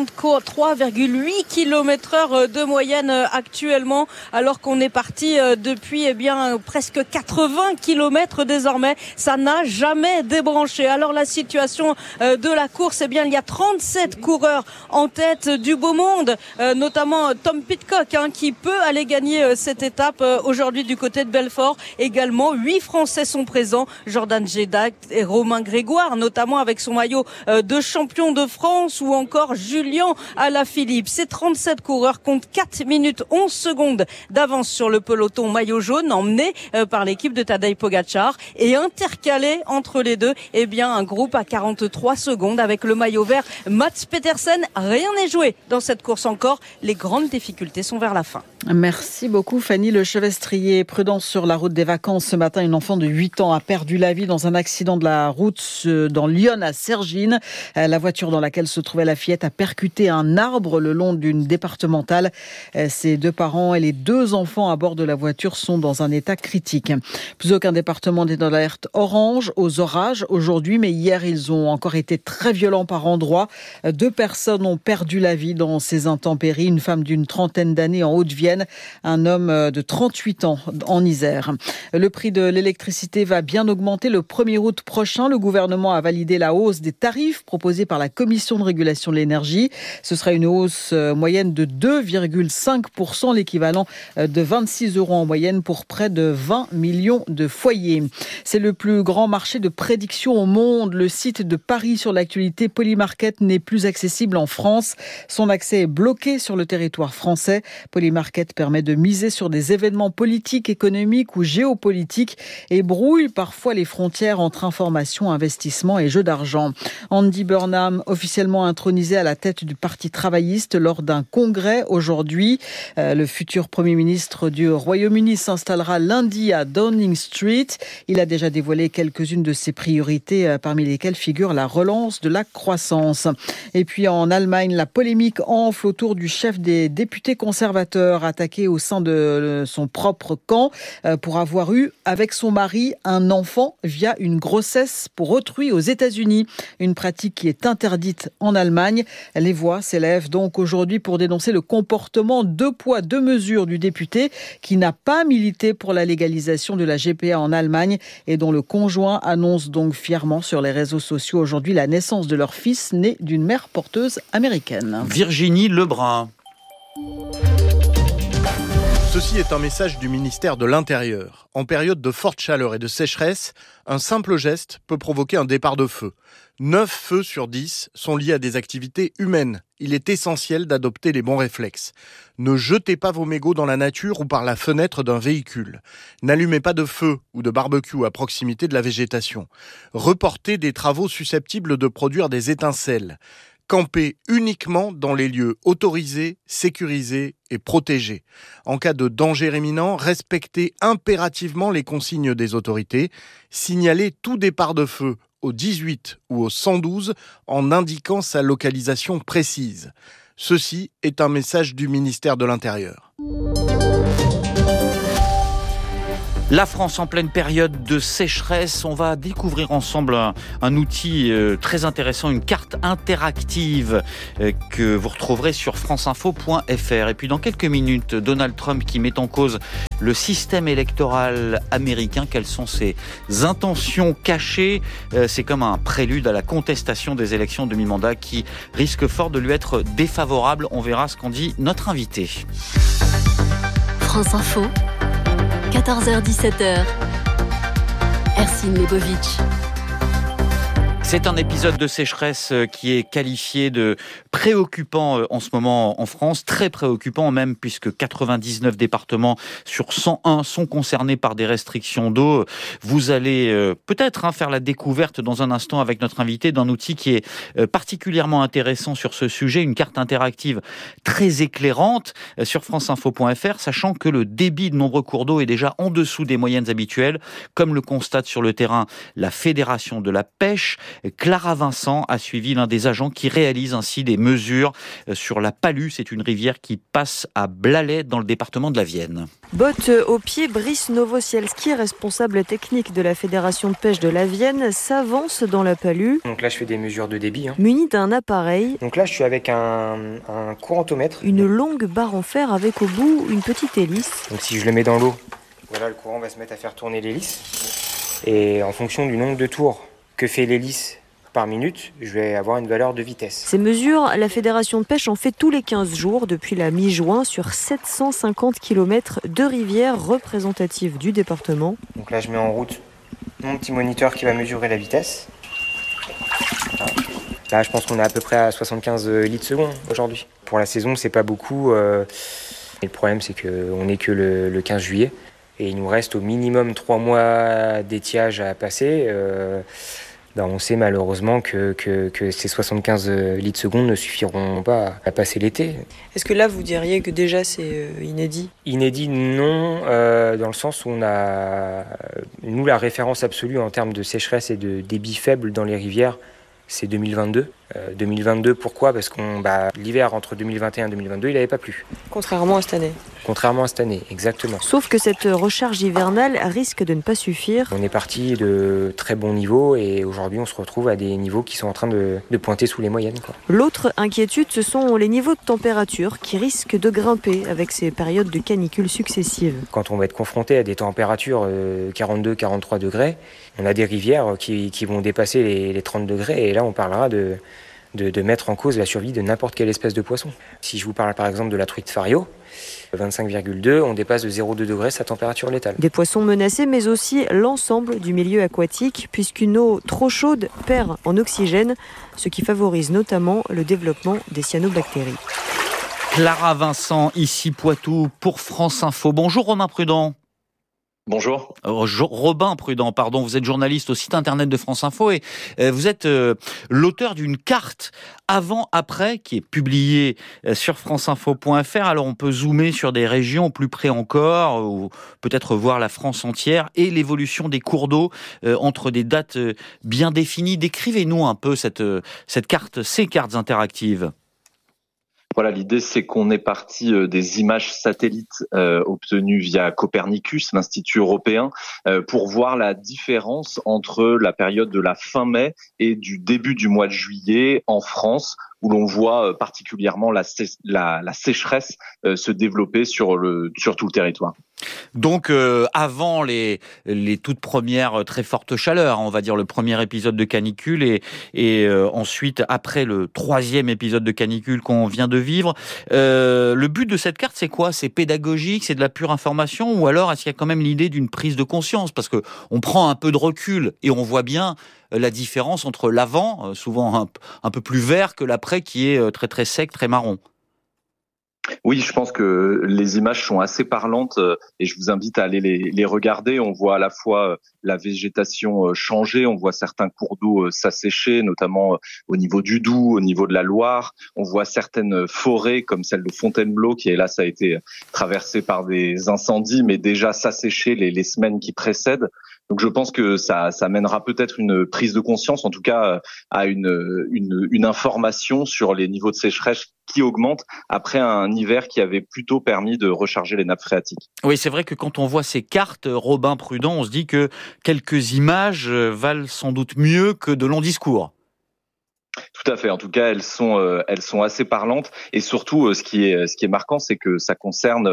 53,8 km/h de moyenne actuellement, alors qu'on est parti depuis presque 80 km désormais. Ça n'a jamais débranché. Alors la situation de la course, il y a 37 coureurs en tête du beau monde, notamment Tom Pidcock qui peut aller gagner cette étape aujourd'hui du côté de Belfort. Également, 8 Français sont présents. Jordan Gédac et Romain Grégoire, notamment avec son maillot de champion de France, ou encore Julien Alaphilippe. Ces 37 coureurs comptent 4 minutes 11 secondes d'avance sur le peloton maillot jaune emmené par l'équipe de Tadej Pogačar, et intercalé entre les deux, un groupe à 43 secondes avec le maillot vert Mats Pedersen. Rien n'est joué dans cette course encore. Les grandes difficultés sont vers la fin. Merci beaucoup Fanny Lechevestrier. Prudence sur la route des vacances. Ce matin, une enfant de 8 ans a perdu la vie dans un accident de la route dans Lyon à Cergines. La voiture dans laquelle se trouvait la fillette a percuté un arbre le long d'une départementale. Ses 2 parents et les 2 enfants à bord de la voiture sont dans un état critique. Plus aucun département n'est dans l'alerte orange aux orages aujourd'hui, mais hier ils ont encore été très violents par endroits. 2 personnes ont perdu la vie dans ces intempéries. Une femme d'une 30aine d'années en Haute-Vienne, un homme de 38 ans en Isère. Le prix de l'électricité va bien augmenter le 1er août prochain. Le gouvernement a validé la hausse des tarifs proposée par la Commission de régulation de l'énergie. Ce sera une hausse moyenne de 2,5%, l'équivalent de 26 € en moyenne pour près de 20 millions de foyers. C'est le plus grand marché de prédiction au monde. Le site de Paris sur l'actualité Polymarket n'est plus accessible en France. Son accès est bloqué sur le territoire français. Polymarket permet de miser sur des événements politiques, économiques ou géopolitiques et brouille parfois les frontières entre information, investissement et jeu d'argent. Andy Burnham, officiellement intronisé à la tête du Parti travailliste lors d'un congrès aujourd'hui. Le futur Premier ministre du Royaume-Uni s'installera lundi à Downing Street. Il a déjà dévoilé quelques-unes de ses priorités, parmi lesquelles figure la relance de la croissance. Et puis en Allemagne, la polémique enfle autour du chef des députés conservateurs. attaquée au sein de son propre camp pour avoir eu avec son mari un enfant via une grossesse pour autrui aux États-Unis. Une pratique qui est interdite en Allemagne. Les voix s'élèvent donc aujourd'hui pour dénoncer le comportement 2 poids 2 mesures du député qui n'a pas milité pour la légalisation de la GPA en Allemagne et dont le conjoint annonce donc fièrement sur les réseaux sociaux aujourd'hui la naissance de leur fils né d'une mère porteuse américaine. Virginie Lebrun. Ceci est un message du ministère de l'Intérieur. En période de forte chaleur et de sécheresse, un simple geste peut provoquer un départ de feu. 9 feux sur 10 sont liés à des activités humaines. Il est essentiel d'adopter les bons réflexes. Ne jetez pas vos mégots dans la nature ou par la fenêtre d'un véhicule. N'allumez pas de feu ou de barbecue à proximité de la végétation. Reportez des travaux susceptibles de produire des étincelles. Campez uniquement dans les lieux autorisés, sécurisés et protégés. En cas de danger imminent, respectez impérativement les consignes des autorités. Signalez tout départ de feu au 18 ou au 112 en indiquant sa localisation précise. Ceci est un message du ministère de l'Intérieur. La France en pleine période de sécheresse, on va découvrir ensemble un outil très intéressant, une carte interactive que vous retrouverez sur franceinfo.fr. Et puis dans quelques minutes, Donald Trump qui met en cause le système électoral américain. Quelles sont ses intentions cachées ? C'est comme un prélude à la contestation des élections de mi-mandat qui risque fort de lui être défavorable. On verra ce qu'en dit notre invité. France Info. 14h-17h, Ercine Lebovic. C'est un épisode de sécheresse qui est qualifié de préoccupant en ce moment en France, très préoccupant même puisque 99 départements sur 101 sont concernés par des restrictions d'eau. Vous allez peut-être faire la découverte dans un instant avec notre invité d'un outil qui est particulièrement intéressant sur ce sujet, une carte interactive très éclairante sur franceinfo.fr, sachant que le débit de nombreux cours d'eau est déjà en dessous des moyennes habituelles, comme le constate sur le terrain la Fédération de la pêche. Clara Vincent a suivi l'un des agents qui réalise ainsi des mesures sur la Palue. C'est une rivière qui passe à Blalet dans le département de la Vienne. Bottes aux pieds, Brice Novosielski, responsable technique de la Fédération de pêche de la Vienne, s'avance dans la Palue. Donc là, je fais des mesures de débit. Muni d'un appareil. Donc là, je suis avec un courantomètre. Une longue barre en fer avec au bout une petite hélice. Donc si je le mets dans l'eau, voilà, le courant va se mettre à faire tourner l'hélice. Et en fonction du nombre de tours que fait l'hélice par minute, je vais avoir une valeur de vitesse. Ces mesures, la Fédération de pêche en fait tous les 15 jours depuis la mi-juin sur 750 km de rivières représentatives du département. Donc là, je mets en route mon petit moniteur qui va mesurer la vitesse. Là, je pense qu'on est à peu près à 75 litres seconde aujourd'hui. Pour la saison, c'est pas beaucoup. Et le problème, c'est qu'on n'est que le 15 juillet. Et il nous reste au minimum 3 mois d'étiage à passer. On sait malheureusement que ces 75 litres secondes ne suffiront pas à passer l'été. Est-ce que là, vous diriez que déjà c'est inédit ? Inédit, non, dans le sens où on a, nous, la référence absolue en termes de sécheresse et de débit faible dans les rivières, c'est 2022. 2022, pourquoi ? Parce que l'hiver entre 2021 et 2022, il n'avait pas plu. Contrairement à cette année. Contrairement à cette année, exactement. Sauf que cette recharge hivernale risque de ne pas suffire. On est parti de très bons niveaux et aujourd'hui on se retrouve à des niveaux qui sont en train de pointer sous les moyennes. L'autre inquiétude, ce sont les niveaux de température qui risquent de grimper avec ces périodes de canicule successives. Quand on va être confronté à des températures 42-43 degrés, on a des rivières qui vont dépasser les 30 degrés et là on parlera de mettre en cause la survie de n'importe quelle espèce de poisson. Si je vous parle par exemple de la truite Fario, 25,2, on dépasse de 0,2 degrés sa température létale. Des poissons menacés, mais aussi l'ensemble du milieu aquatique, puisqu'une eau trop chaude perd en oxygène, ce qui favorise notamment le développement des cyanobactéries. Clara Vincent, ici Poitou, pour France Info. Bonjour Romain Prudent. Bonjour. Robin Prudent, pardon. Vous êtes journaliste au site internet de France Info et vous êtes l'auteur d'une carte avant-après qui est publiée sur franceinfo.fr. Alors on peut zoomer sur des régions plus près encore ou peut-être voir la France entière et l'évolution des cours d'eau entre des dates bien définies. Décrivez-nous un peu cette carte, ces cartes interactives. Voilà, l'idée c'est qu'on est parti des images satellites obtenues via Copernicus, l'Institut européen, pour voir la différence entre la période de la fin mai et du début du mois de juillet en France, où l'on voit particulièrement la sécheresse se développer sur tout le territoire. Donc avant les toutes premières très fortes chaleurs, on va dire le premier épisode de canicule et ensuite après le troisième épisode de canicule qu'on vient de vivre, le but de cette carte c'est quoi ? C'est pédagogique, c'est de la pure information, ou alors est-ce qu'il y a quand même l'idée d'une prise de conscience ? Parce que on prend un peu de recul et on voit bien la différence entre l'avant, souvent un peu plus vert, que l'après qui est très très sec, très marron. Oui, je pense que les images sont assez parlantes et je vous invite à aller les regarder. On voit à la fois la végétation changer, on voit certains cours d'eau s'assécher, notamment au niveau du Doubs, au niveau de la Loire. On voit certaines forêts comme celle de Fontainebleau qui, hélas, a été traversée par des incendies, mais déjà s'assécher les semaines qui précèdent. Donc je pense que ça mènera peut-être une prise de conscience, en tout cas à une information sur les niveaux de sécheresse qui augmentent après un hiver qui avait plutôt permis de recharger les nappes phréatiques. Oui, c'est vrai que quand on voit ces cartes, Robin Prudent, on se dit que quelques images valent sans doute mieux que de longs discours. Tout à fait. En tout cas, elles sont assez parlantes et surtout, ce qui est marquant, c'est que ça concerne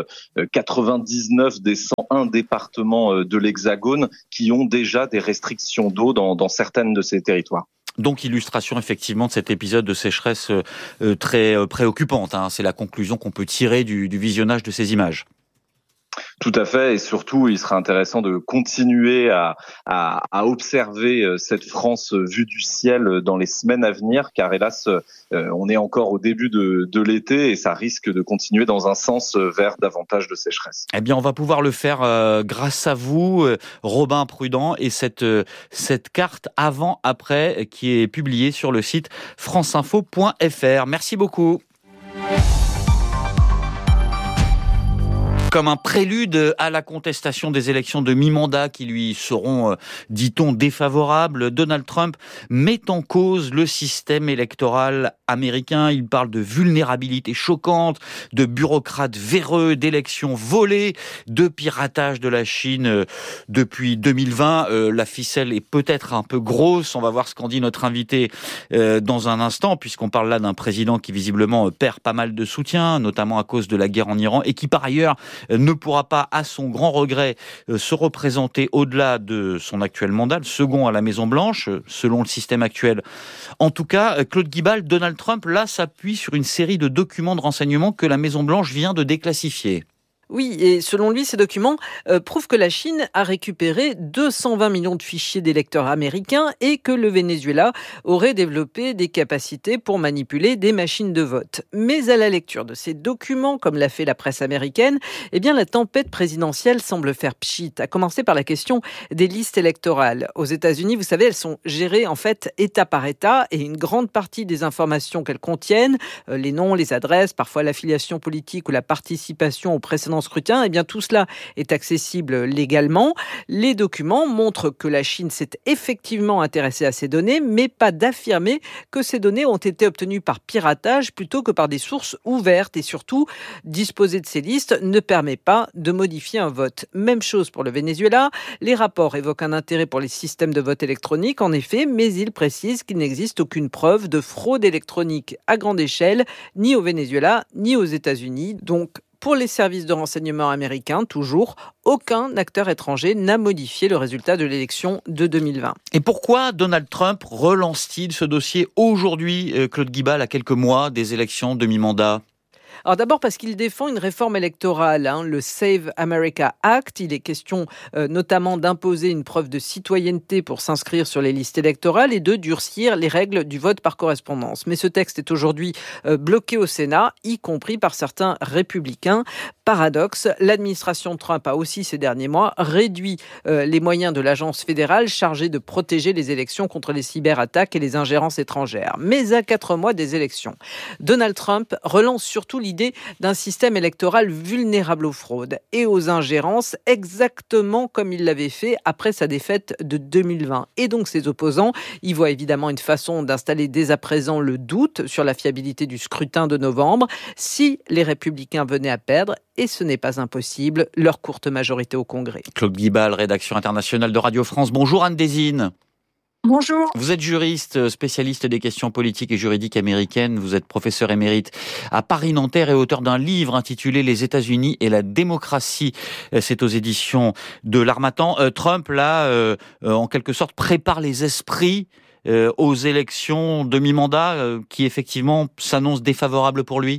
99 des 101 départements de l'Hexagone qui ont déjà des restrictions d'eau dans certaines de ces territoires. Donc, illustration effectivement de cet épisode de sécheresse très préoccupante. C'est la conclusion qu'on peut tirer du visionnage de ces images. Tout à fait, et surtout, il sera intéressant de continuer à observer cette France vue du ciel dans les semaines à venir, car hélas, on est encore au début de l'été et ça risque de continuer dans un sens vers davantage de sécheresse. Eh bien, on va pouvoir le faire grâce à vous, Robin Prudent, et cette carte avant-après qui est publiée sur le site franceinfo.fr. Merci beaucoup. Comme un prélude à la contestation des élections de mi-mandat qui lui seront, dit-on, défavorables, Donald Trump met en cause le système électoral américain. Il parle de vulnérabilité choquante, de bureaucrates véreux, d'élections volées, de piratage de la Chine depuis 2020. La ficelle est peut-être un peu grosse. On va voir ce qu'en dit notre invité dans un instant, puisqu'on parle là d'un président qui visiblement perd pas mal de soutien, notamment à cause de la guerre en Iran, et qui par ailleurs ne pourra pas, à son grand regret, se représenter au-delà de son actuel mandat, le second à la Maison-Blanche, selon le système actuel. En tout cas, Claude Guibal, Donald Trump, là, s'appuie sur une série de documents de renseignement que la Maison-Blanche vient de déclassifier. Oui, et selon lui, ces documents prouvent que la Chine a récupéré 220 millions de fichiers d'électeurs américains et que le Venezuela aurait développé des capacités pour manipuler des machines de vote. Mais à la lecture de ces documents, comme l'a fait la presse américaine, eh bien la tempête présidentielle semble faire pchit, à commencer par la question des listes électorales. Aux États-Unis, vous savez, elles sont gérées en fait État par État et une grande partie des informations qu'elles contiennent, les noms, les adresses, parfois l'affiliation politique ou la participation au précédent scrutin, eh bien tout cela est accessible légalement. Les documents montrent que la Chine s'est effectivement intéressée à ces données, mais pas d'affirmer que ces données ont été obtenues par piratage plutôt que par des sources ouvertes. Et surtout, disposer de ces listes ne permet pas de modifier un vote. Même chose pour le Venezuela. Les rapports évoquent un intérêt pour les systèmes de vote électronique, en effet, mais ils précisent qu'il n'existe aucune preuve de fraude électronique à grande échelle, ni au Venezuela, ni aux États-Unis. Donc, pour les services de renseignement américains, toujours, aucun acteur étranger n'a modifié le résultat de l'élection de 2020. Et pourquoi Donald Trump relance-t-il ce dossier aujourd'hui, Claude Guibal, à quelques mois des élections de mi-mandat ? Alors d'abord parce qu'il défend une réforme électorale, le Save America Act. Il est question notamment d'imposer une preuve de citoyenneté pour s'inscrire sur les listes électorales et de durcir les règles du vote par correspondance. Mais ce texte est aujourd'hui bloqué au Sénat, y compris par certains républicains. Paradoxe, l'administration Trump a aussi ces derniers mois réduit les moyens de l'agence fédérale chargée de protéger les élections contre les cyberattaques et les ingérences étrangères. Mais à 4 mois des élections, Donald Trump relance surtout l'idée d'un système électoral vulnérable aux fraudes et aux ingérences, exactement comme il l'avait fait après sa défaite de 2020. Et donc ses opposants y voient évidemment une façon d'installer dès à présent le doute sur la fiabilité du scrutin de novembre si les Républicains venaient à perdre, et ce n'est pas impossible, leur courte majorité au Congrès. Claude Guibal, rédaction internationale de Radio France. Bonjour Anne Désine. Bonjour. Vous êtes juriste, spécialiste des questions politiques et juridiques américaines. Vous êtes professeur émérite à Paris-Nanterre et auteur d'un livre intitulé « Les États-Unis et la démocratie ». C'est aux éditions de l'Harmattan. Trump, là, en quelque sorte, prépare les esprits aux élections de mi-mandat qui, effectivement, s'annoncent défavorables pour lui.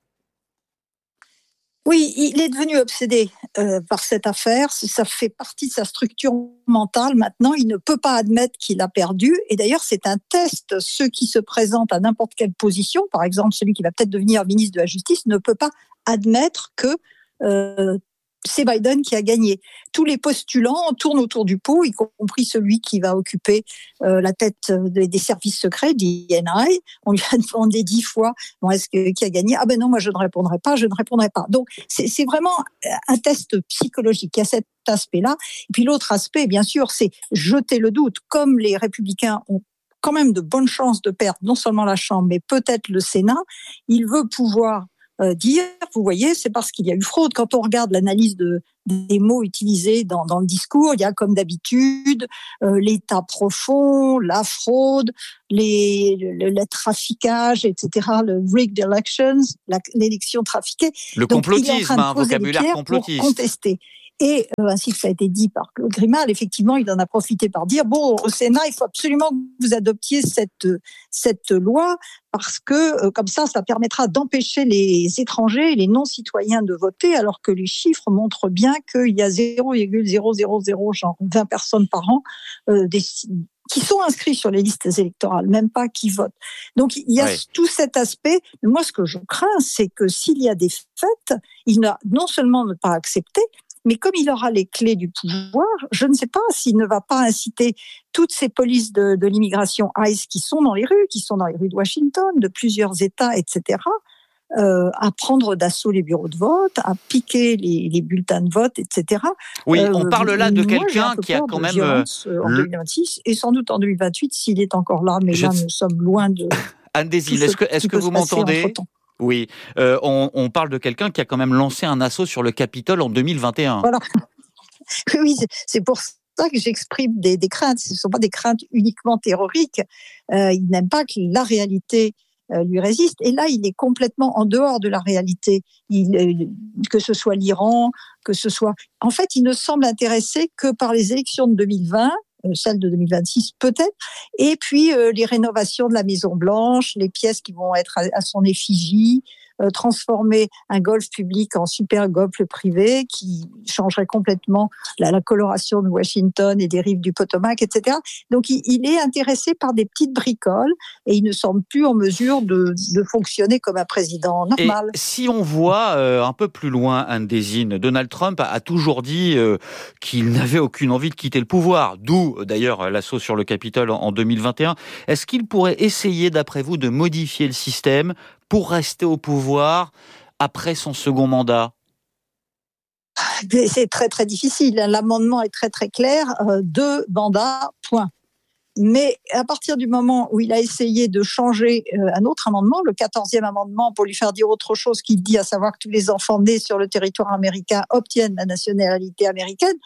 Oui, il est devenu obsédé par cette affaire. Ça fait partie de sa structure mentale. Maintenant, il ne peut pas admettre qu'il a perdu. Et d'ailleurs, c'est un test. Ceux qui se présentent à n'importe quelle position, par exemple celui qui va peut-être devenir ministre de la Justice, ne peut pas admettre que c'est Biden qui a gagné. Tous les postulants tournent autour du pot, y compris celui qui va occuper la tête des services secrets, DNI. On lui a demandé 10 fois, bon, qui a gagné? Ah ben non, moi je ne répondrai pas. Donc c'est vraiment un test psychologique. Il y a cet aspect-là. Et puis l'autre aspect, bien sûr, c'est jeter le doute. Comme les Républicains ont quand même de bonnes chances de perdre non seulement la Chambre, mais peut-être le Sénat, il veut pouvoir dire, vous voyez, c'est parce qu'il y a eu fraude. Quand on regarde l'analyse des mots utilisés dans le discours, il y a comme d'habitude l'état profond, la fraude, le traficage, etc., le rigged elections, l'élection trafiquée. Le donc, complotisme, un vocabulaire complotiste. Pour contester. Et ainsi que ça a été dit par Claude Grimal, effectivement, il en a profité par dire, bon, au Sénat, il faut absolument que vous adoptiez cette loi parce que comme ça permettra d'empêcher les étrangers et les non-citoyens de voter, alors que les chiffres montrent bien qu'il y a 0,000, genre 20 personnes par an, qui sont inscrits sur les listes électorales, même pas qui votent. Donc, il y a tout cet aspect. Moi, ce que je crains, c'est que s'il y a des faits, il n'a non seulement ne pas accepter, mais comme il aura les clés du pouvoir, je ne sais pas s'il ne va pas inciter toutes ces polices de l'immigration ICE qui sont dans les rues de Washington, de plusieurs États, etc., à prendre d'assaut les bureaux de vote, à piquer les bulletins de vote, etc. Oui, on parle là de quelqu'un qui a quand même... en 2026 et sans doute en 2028 s'il est encore là, mais là nous sommes loin de... Anne Désine, est-ce que vous m'entendez ? Oui, on parle de quelqu'un qui a quand même lancé un assaut sur le Capitole en 2021. Voilà. Oui, c'est pour ça que j'exprime des craintes. Ce ne sont pas des craintes uniquement terroriques. Il n'aime pas que la réalité lui résiste. Et là, il est complètement en dehors de la réalité. Que ce soit l'Iran, que ce soit... En fait, il ne semble intéressé que par les élections de 2020, celle de 2026 peut-être, et puis les rénovations de la Maison-Blanche, les pièces qui vont être à son effigie, transformer un golf public en super golf privé qui changerait complètement la coloration de Washington et des rives du Potomac, etc. Donc il est intéressé par des petites bricoles et il ne semble plus en mesure de fonctionner comme un président normal. Et si on voit un peu plus loin, Anne Désine, Donald Trump a toujours dit qu'il n'avait aucune envie de quitter le pouvoir, d'où d'ailleurs l'assaut sur le Capitole en 2021. Est-ce qu'il pourrait essayer, d'après vous, de modifier le système pour rester au pouvoir après son second mandat? C'est très très difficile. L'amendement est très très clair. 2 mandats, point. Mais à partir du moment où il a essayé de changer un autre amendement, le 14e amendement, pour lui faire dire autre chose qu'il dit, à savoir que tous les enfants nés sur le territoire américain obtiennent la nationalité américaine,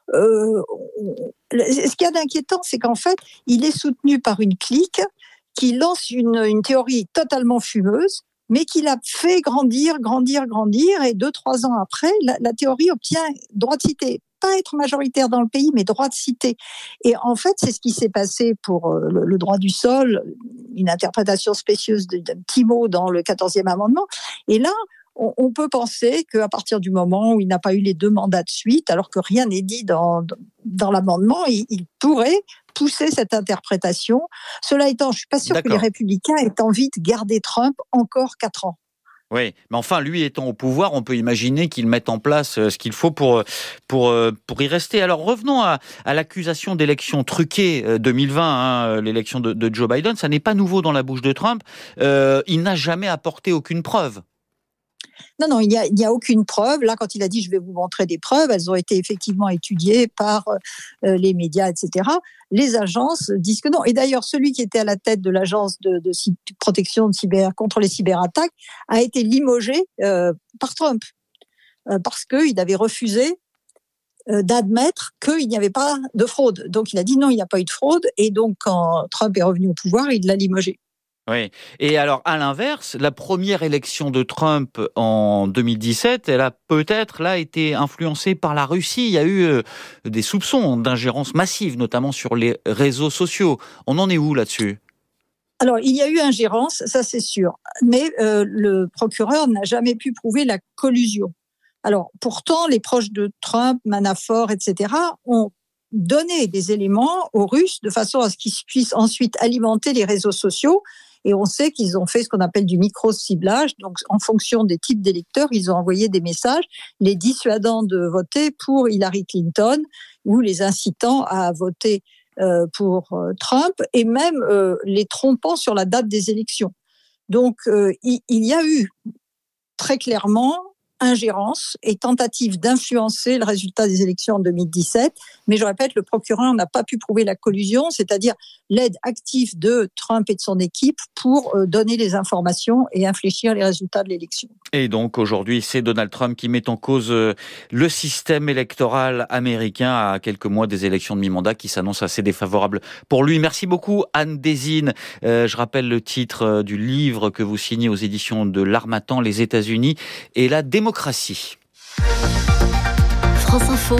ce qu'il y a d'inquiétant, c'est qu'en fait, il est soutenu par une clique qui lance une théorie totalement fumeuse, mais qui l'a fait grandir, et 2-3 ans après, la théorie obtient droit de cité. Pas être majoritaire dans le pays, mais droit de cité. Et en fait, c'est ce qui s'est passé pour le droit du sol, une interprétation spécieuse d'un petit mot dans le 14e amendement. Et là, on peut penser qu'à partir du moment où il n'a pas eu les 2 mandats de suite, alors que rien n'est dit dans l'amendement, il pourrait pousser cette interprétation. Cela étant, je ne suis pas sûre que les Républicains aient envie de garder Trump encore 4 ans. Oui, mais enfin, lui étant au pouvoir, on peut imaginer qu'il mette en place ce qu'il faut pour y rester. Alors revenons à l'accusation d'élection truquée 2020, l'élection de Joe Biden. Ça n'est pas nouveau dans la bouche de Trump. Il n'a jamais apporté aucune preuve. Non, il n'y a aucune preuve. Là, quand il a dit « je vais vous montrer des preuves », elles ont été effectivement étudiées par les médias, etc. Les agences disent que non. Et d'ailleurs, celui qui était à la tête de l'agence de protection contre les cyberattaques a été limogé par Trump parce qu'il avait refusé d'admettre qu'il n'y avait pas de fraude. Donc, il a dit non, il n'y a pas eu de fraude. Et donc, quand Trump est revenu au pouvoir, il l'a limogé. Oui. Et alors, à l'inverse, la première élection de Trump en 2017, elle a peut-être là été influencée par la Russie. Il y a eu des soupçons d'ingérence massive, notamment sur les réseaux sociaux. On en est où là-dessus ? Alors, il y a eu ingérence, ça c'est sûr. Mais le procureur n'a jamais pu prouver la collusion. Alors, pourtant, les proches de Trump, Manafort, etc., ont donné des éléments aux Russes de façon à ce qu'ils puissent ensuite alimenter les réseaux sociaux. Et on sait qu'ils ont fait ce qu'on appelle du micro-ciblage. Donc, en fonction des types d'électeurs, ils ont envoyé des messages les dissuadant de voter pour Hillary Clinton ou les incitant à voter pour Trump et même les trompant sur la date des élections. Donc, il y a eu très clairement ingérence et tentative d'influencer le résultat des élections en 2017. Mais je répète, le procureur n'a pas pu prouver la collusion, c'est-à-dire l'aide active de Trump et de son équipe pour donner les informations et infléchir les résultats de l'élection. Et donc aujourd'hui, c'est Donald Trump qui met en cause le système électoral américain à quelques mois des élections de mi-mandat qui s'annoncent assez défavorables pour lui. Merci beaucoup Anne Désine. Je rappelle le titre du livre que vous signez aux éditions de l'Harmattan, Les États-Unis et la démocratie. France Info,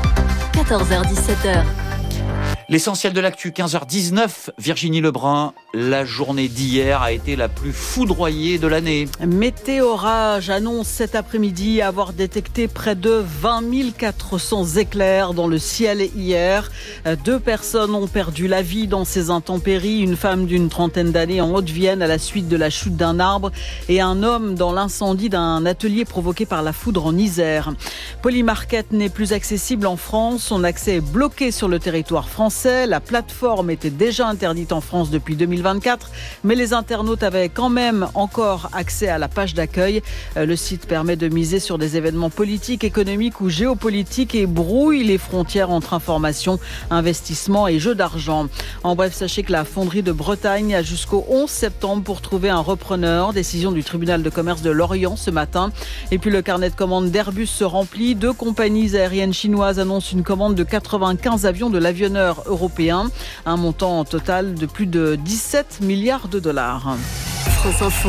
14h-17h. L'essentiel de l'actu, 15h19, Virginie Lebrun, la journée d'hier a été la plus foudroyée de l'année. Météorage annonce cet après-midi avoir détecté près de 20 400 éclairs dans le ciel hier. 2 personnes ont perdu la vie dans ces intempéries, une femme d'une trentaine d'années en Haute-Vienne à la suite de la chute d'un arbre et un homme dans l'incendie d'un atelier provoqué par la foudre en Isère. Polymarket n'est plus accessible en France, son accès est bloqué sur le territoire français. La plateforme était déjà interdite en France depuis 2024, mais les internautes avaient quand même encore accès à la page d'accueil. Le site permet de miser sur des événements politiques, économiques ou géopolitiques et brouille les frontières entre information, investissement et jeu d'argent. En bref, sachez que la fonderie de Bretagne a jusqu'au 11 septembre pour trouver un repreneur. Décision du tribunal de commerce de Lorient ce matin. Et puis le carnet de commandes d'Airbus se remplit. 2 compagnies aériennes chinoises annoncent une commande de 95 avions de l'avionneur européen, un montant total de plus de 17 milliards de dollars. France Info,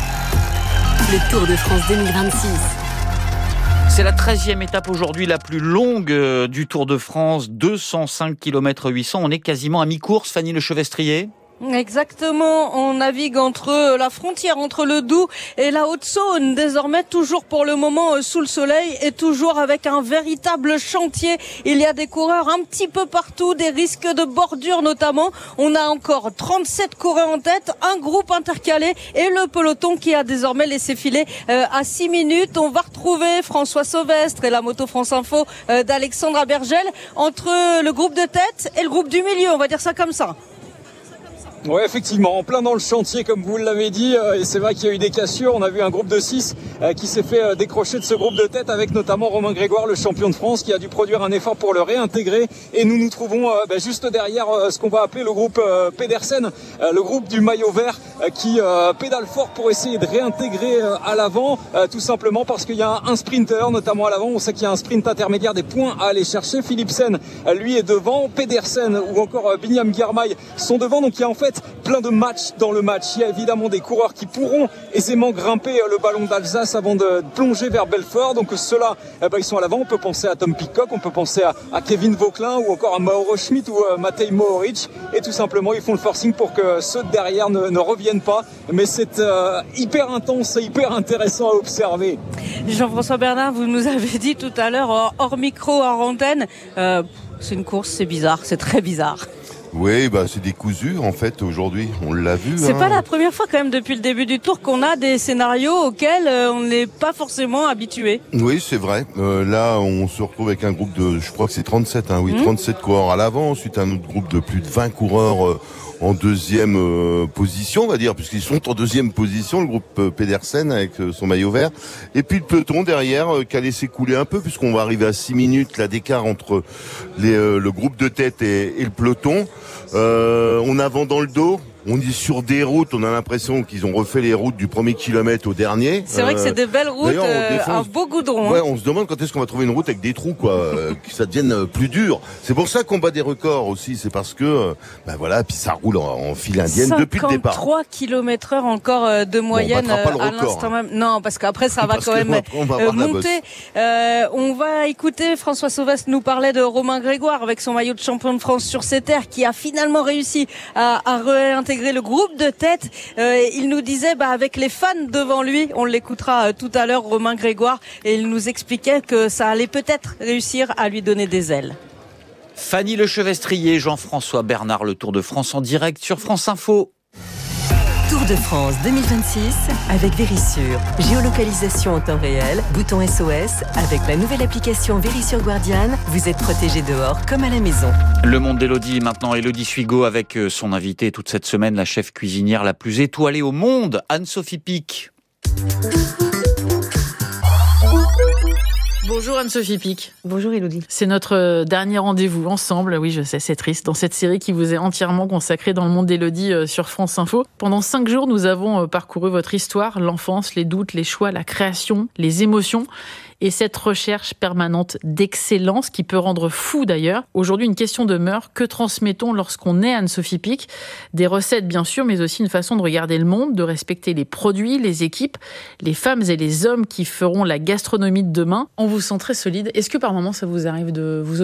le Tour de France 2026. C'est la 13e étape aujourd'hui, la plus longue du Tour de France, 205 km 800. On est quasiment à mi-course, Fanny Le Chevestrier. Exactement, on navigue entre la frontière entre le Doubs et la Haute-Saône, désormais toujours pour le moment sous le soleil et toujours avec un véritable chantier. Il y a des coureurs un petit peu partout, des risques de bordure notamment. On a encore 37 coureurs en tête, un groupe intercalé et le peloton qui a désormais laissé filer à 6 minutes. On va retrouver François Sauvestre et la moto France Info d'Alexandra Bergel entre le groupe de tête et le groupe du milieu, on va dire ça comme ça. Ouais, effectivement, en plein dans le chantier, comme vous l'avez dit, et c'est vrai qu'il y a eu des cassures. On a vu un groupe de 6 qui s'est fait décrocher de ce groupe de tête avec notamment Romain Grégoire, le champion de France, qui a dû produire un effort pour le réintégrer. Et nous nous trouvons juste derrière ce qu'on va appeler le groupe Pedersen, le groupe du maillot vert qui pédale fort pour essayer de réintégrer à l'avant, tout simplement parce qu'il y a un sprinter, notamment à l'avant. On sait qu'il y a un sprint intermédiaire, des points à aller chercher. Philipsen, lui, est devant. Pedersen ou encore Binyam Girmay sont devant. Donc il y a en fait plein de matchs dans le match. Il y a évidemment des coureurs qui pourront aisément grimper le ballon d'Alsace avant de plonger vers Belfort. Donc ceux-là, ils sont à l'avant. On peut penser à Tom Pidcock, on peut penser à Kevin Vauquelin ou encore à Mauro Schmidt ou Matej Mohoric. Et tout simplement, ils font le forcing pour que ceux de derrière ne reviennent pas. Mais c'est hyper intense et hyper intéressant à observer. Jean-François Bernard, vous nous avez dit tout à l'heure, hors micro, hors antenne, c'est une course, c'est bizarre, c'est très bizarre. Oui, c'est décousu en fait aujourd'hui, on l'a vu. C'est pas la première fois quand même depuis le début du Tour qu'on a des scénarios auxquels on n'est pas forcément habitué. Oui, c'est vrai. Là, on se retrouve avec un groupe de, je crois que c'est 37, 37 coureurs à l'avant, ensuite un autre groupe de plus de 20 coureurs en deuxième position, on va dire, puisqu'ils sont en deuxième position, le groupe Pedersen avec son maillot vert. Et puis le peloton derrière qui a laissé couler un peu, puisqu'on va arriver à 6 minutes là d'écart entre le groupe de tête et le peloton. On a vent dans le dos. On est sur des routes, on a l'impression qu'ils ont refait les routes du premier kilomètre au dernier. C'est vrai que c'est des belles routes, un beau goudron. Ouais, on se demande quand est-ce qu'on va trouver une route avec des trous, quoi, que ça devienne plus dur. C'est pour ça qu'on bat des records aussi, c'est parce que, puis ça roule en file indienne depuis le départ. 53 km/h encore de moyenne à l'instant même. Non, parce qu'après ça va quand même monter. On va écouter François Sauvestre nous parlait de Romain Grégoire avec son maillot de champion de France sur ses terres qui a finalement réussi à réintégrer le groupe de tête. Il nous disait avec les fans devant lui, on l'écoutera tout à l'heure, Romain Grégoire, et il nous expliquait que ça allait peut-être réussir à lui donner des ailes. Fanny Lechevestrier, Jean-François Bernard, le Tour de France en direct sur France Info. Tour de France 2026 avec Vérissure. Géolocalisation en temps réel, bouton SOS. Avec la nouvelle application Vérissure Guardian, vous êtes protégé dehors comme à la maison. Le monde d'Élodie maintenant, Élodie Suigo avec son invité toute cette semaine, la chef cuisinière la plus étoilée au monde, Anne-Sophie Pic. Bonjour Anne-Sophie Pic. Bonjour Élodie. C'est notre dernier rendez-vous ensemble, oui je sais c'est triste, dans cette série qui vous est entièrement consacrée dans le monde d'Élodie sur France Info. Pendant 5 jours nous avons parcouru votre histoire, l'enfance, les doutes, les choix, la création, les émotions et cette recherche permanente d'excellence qui peut rendre fou d'ailleurs. Aujourd'hui une question demeure, que transmettons lorsqu'on est Anne-Sophie Pic ? Des recettes bien sûr, mais aussi une façon de regarder le monde, de respecter les produits, les équipes, les femmes et les hommes qui feront la gastronomie de demain. On vous sent très solide. Est-ce que par moments ça vous arrive de vous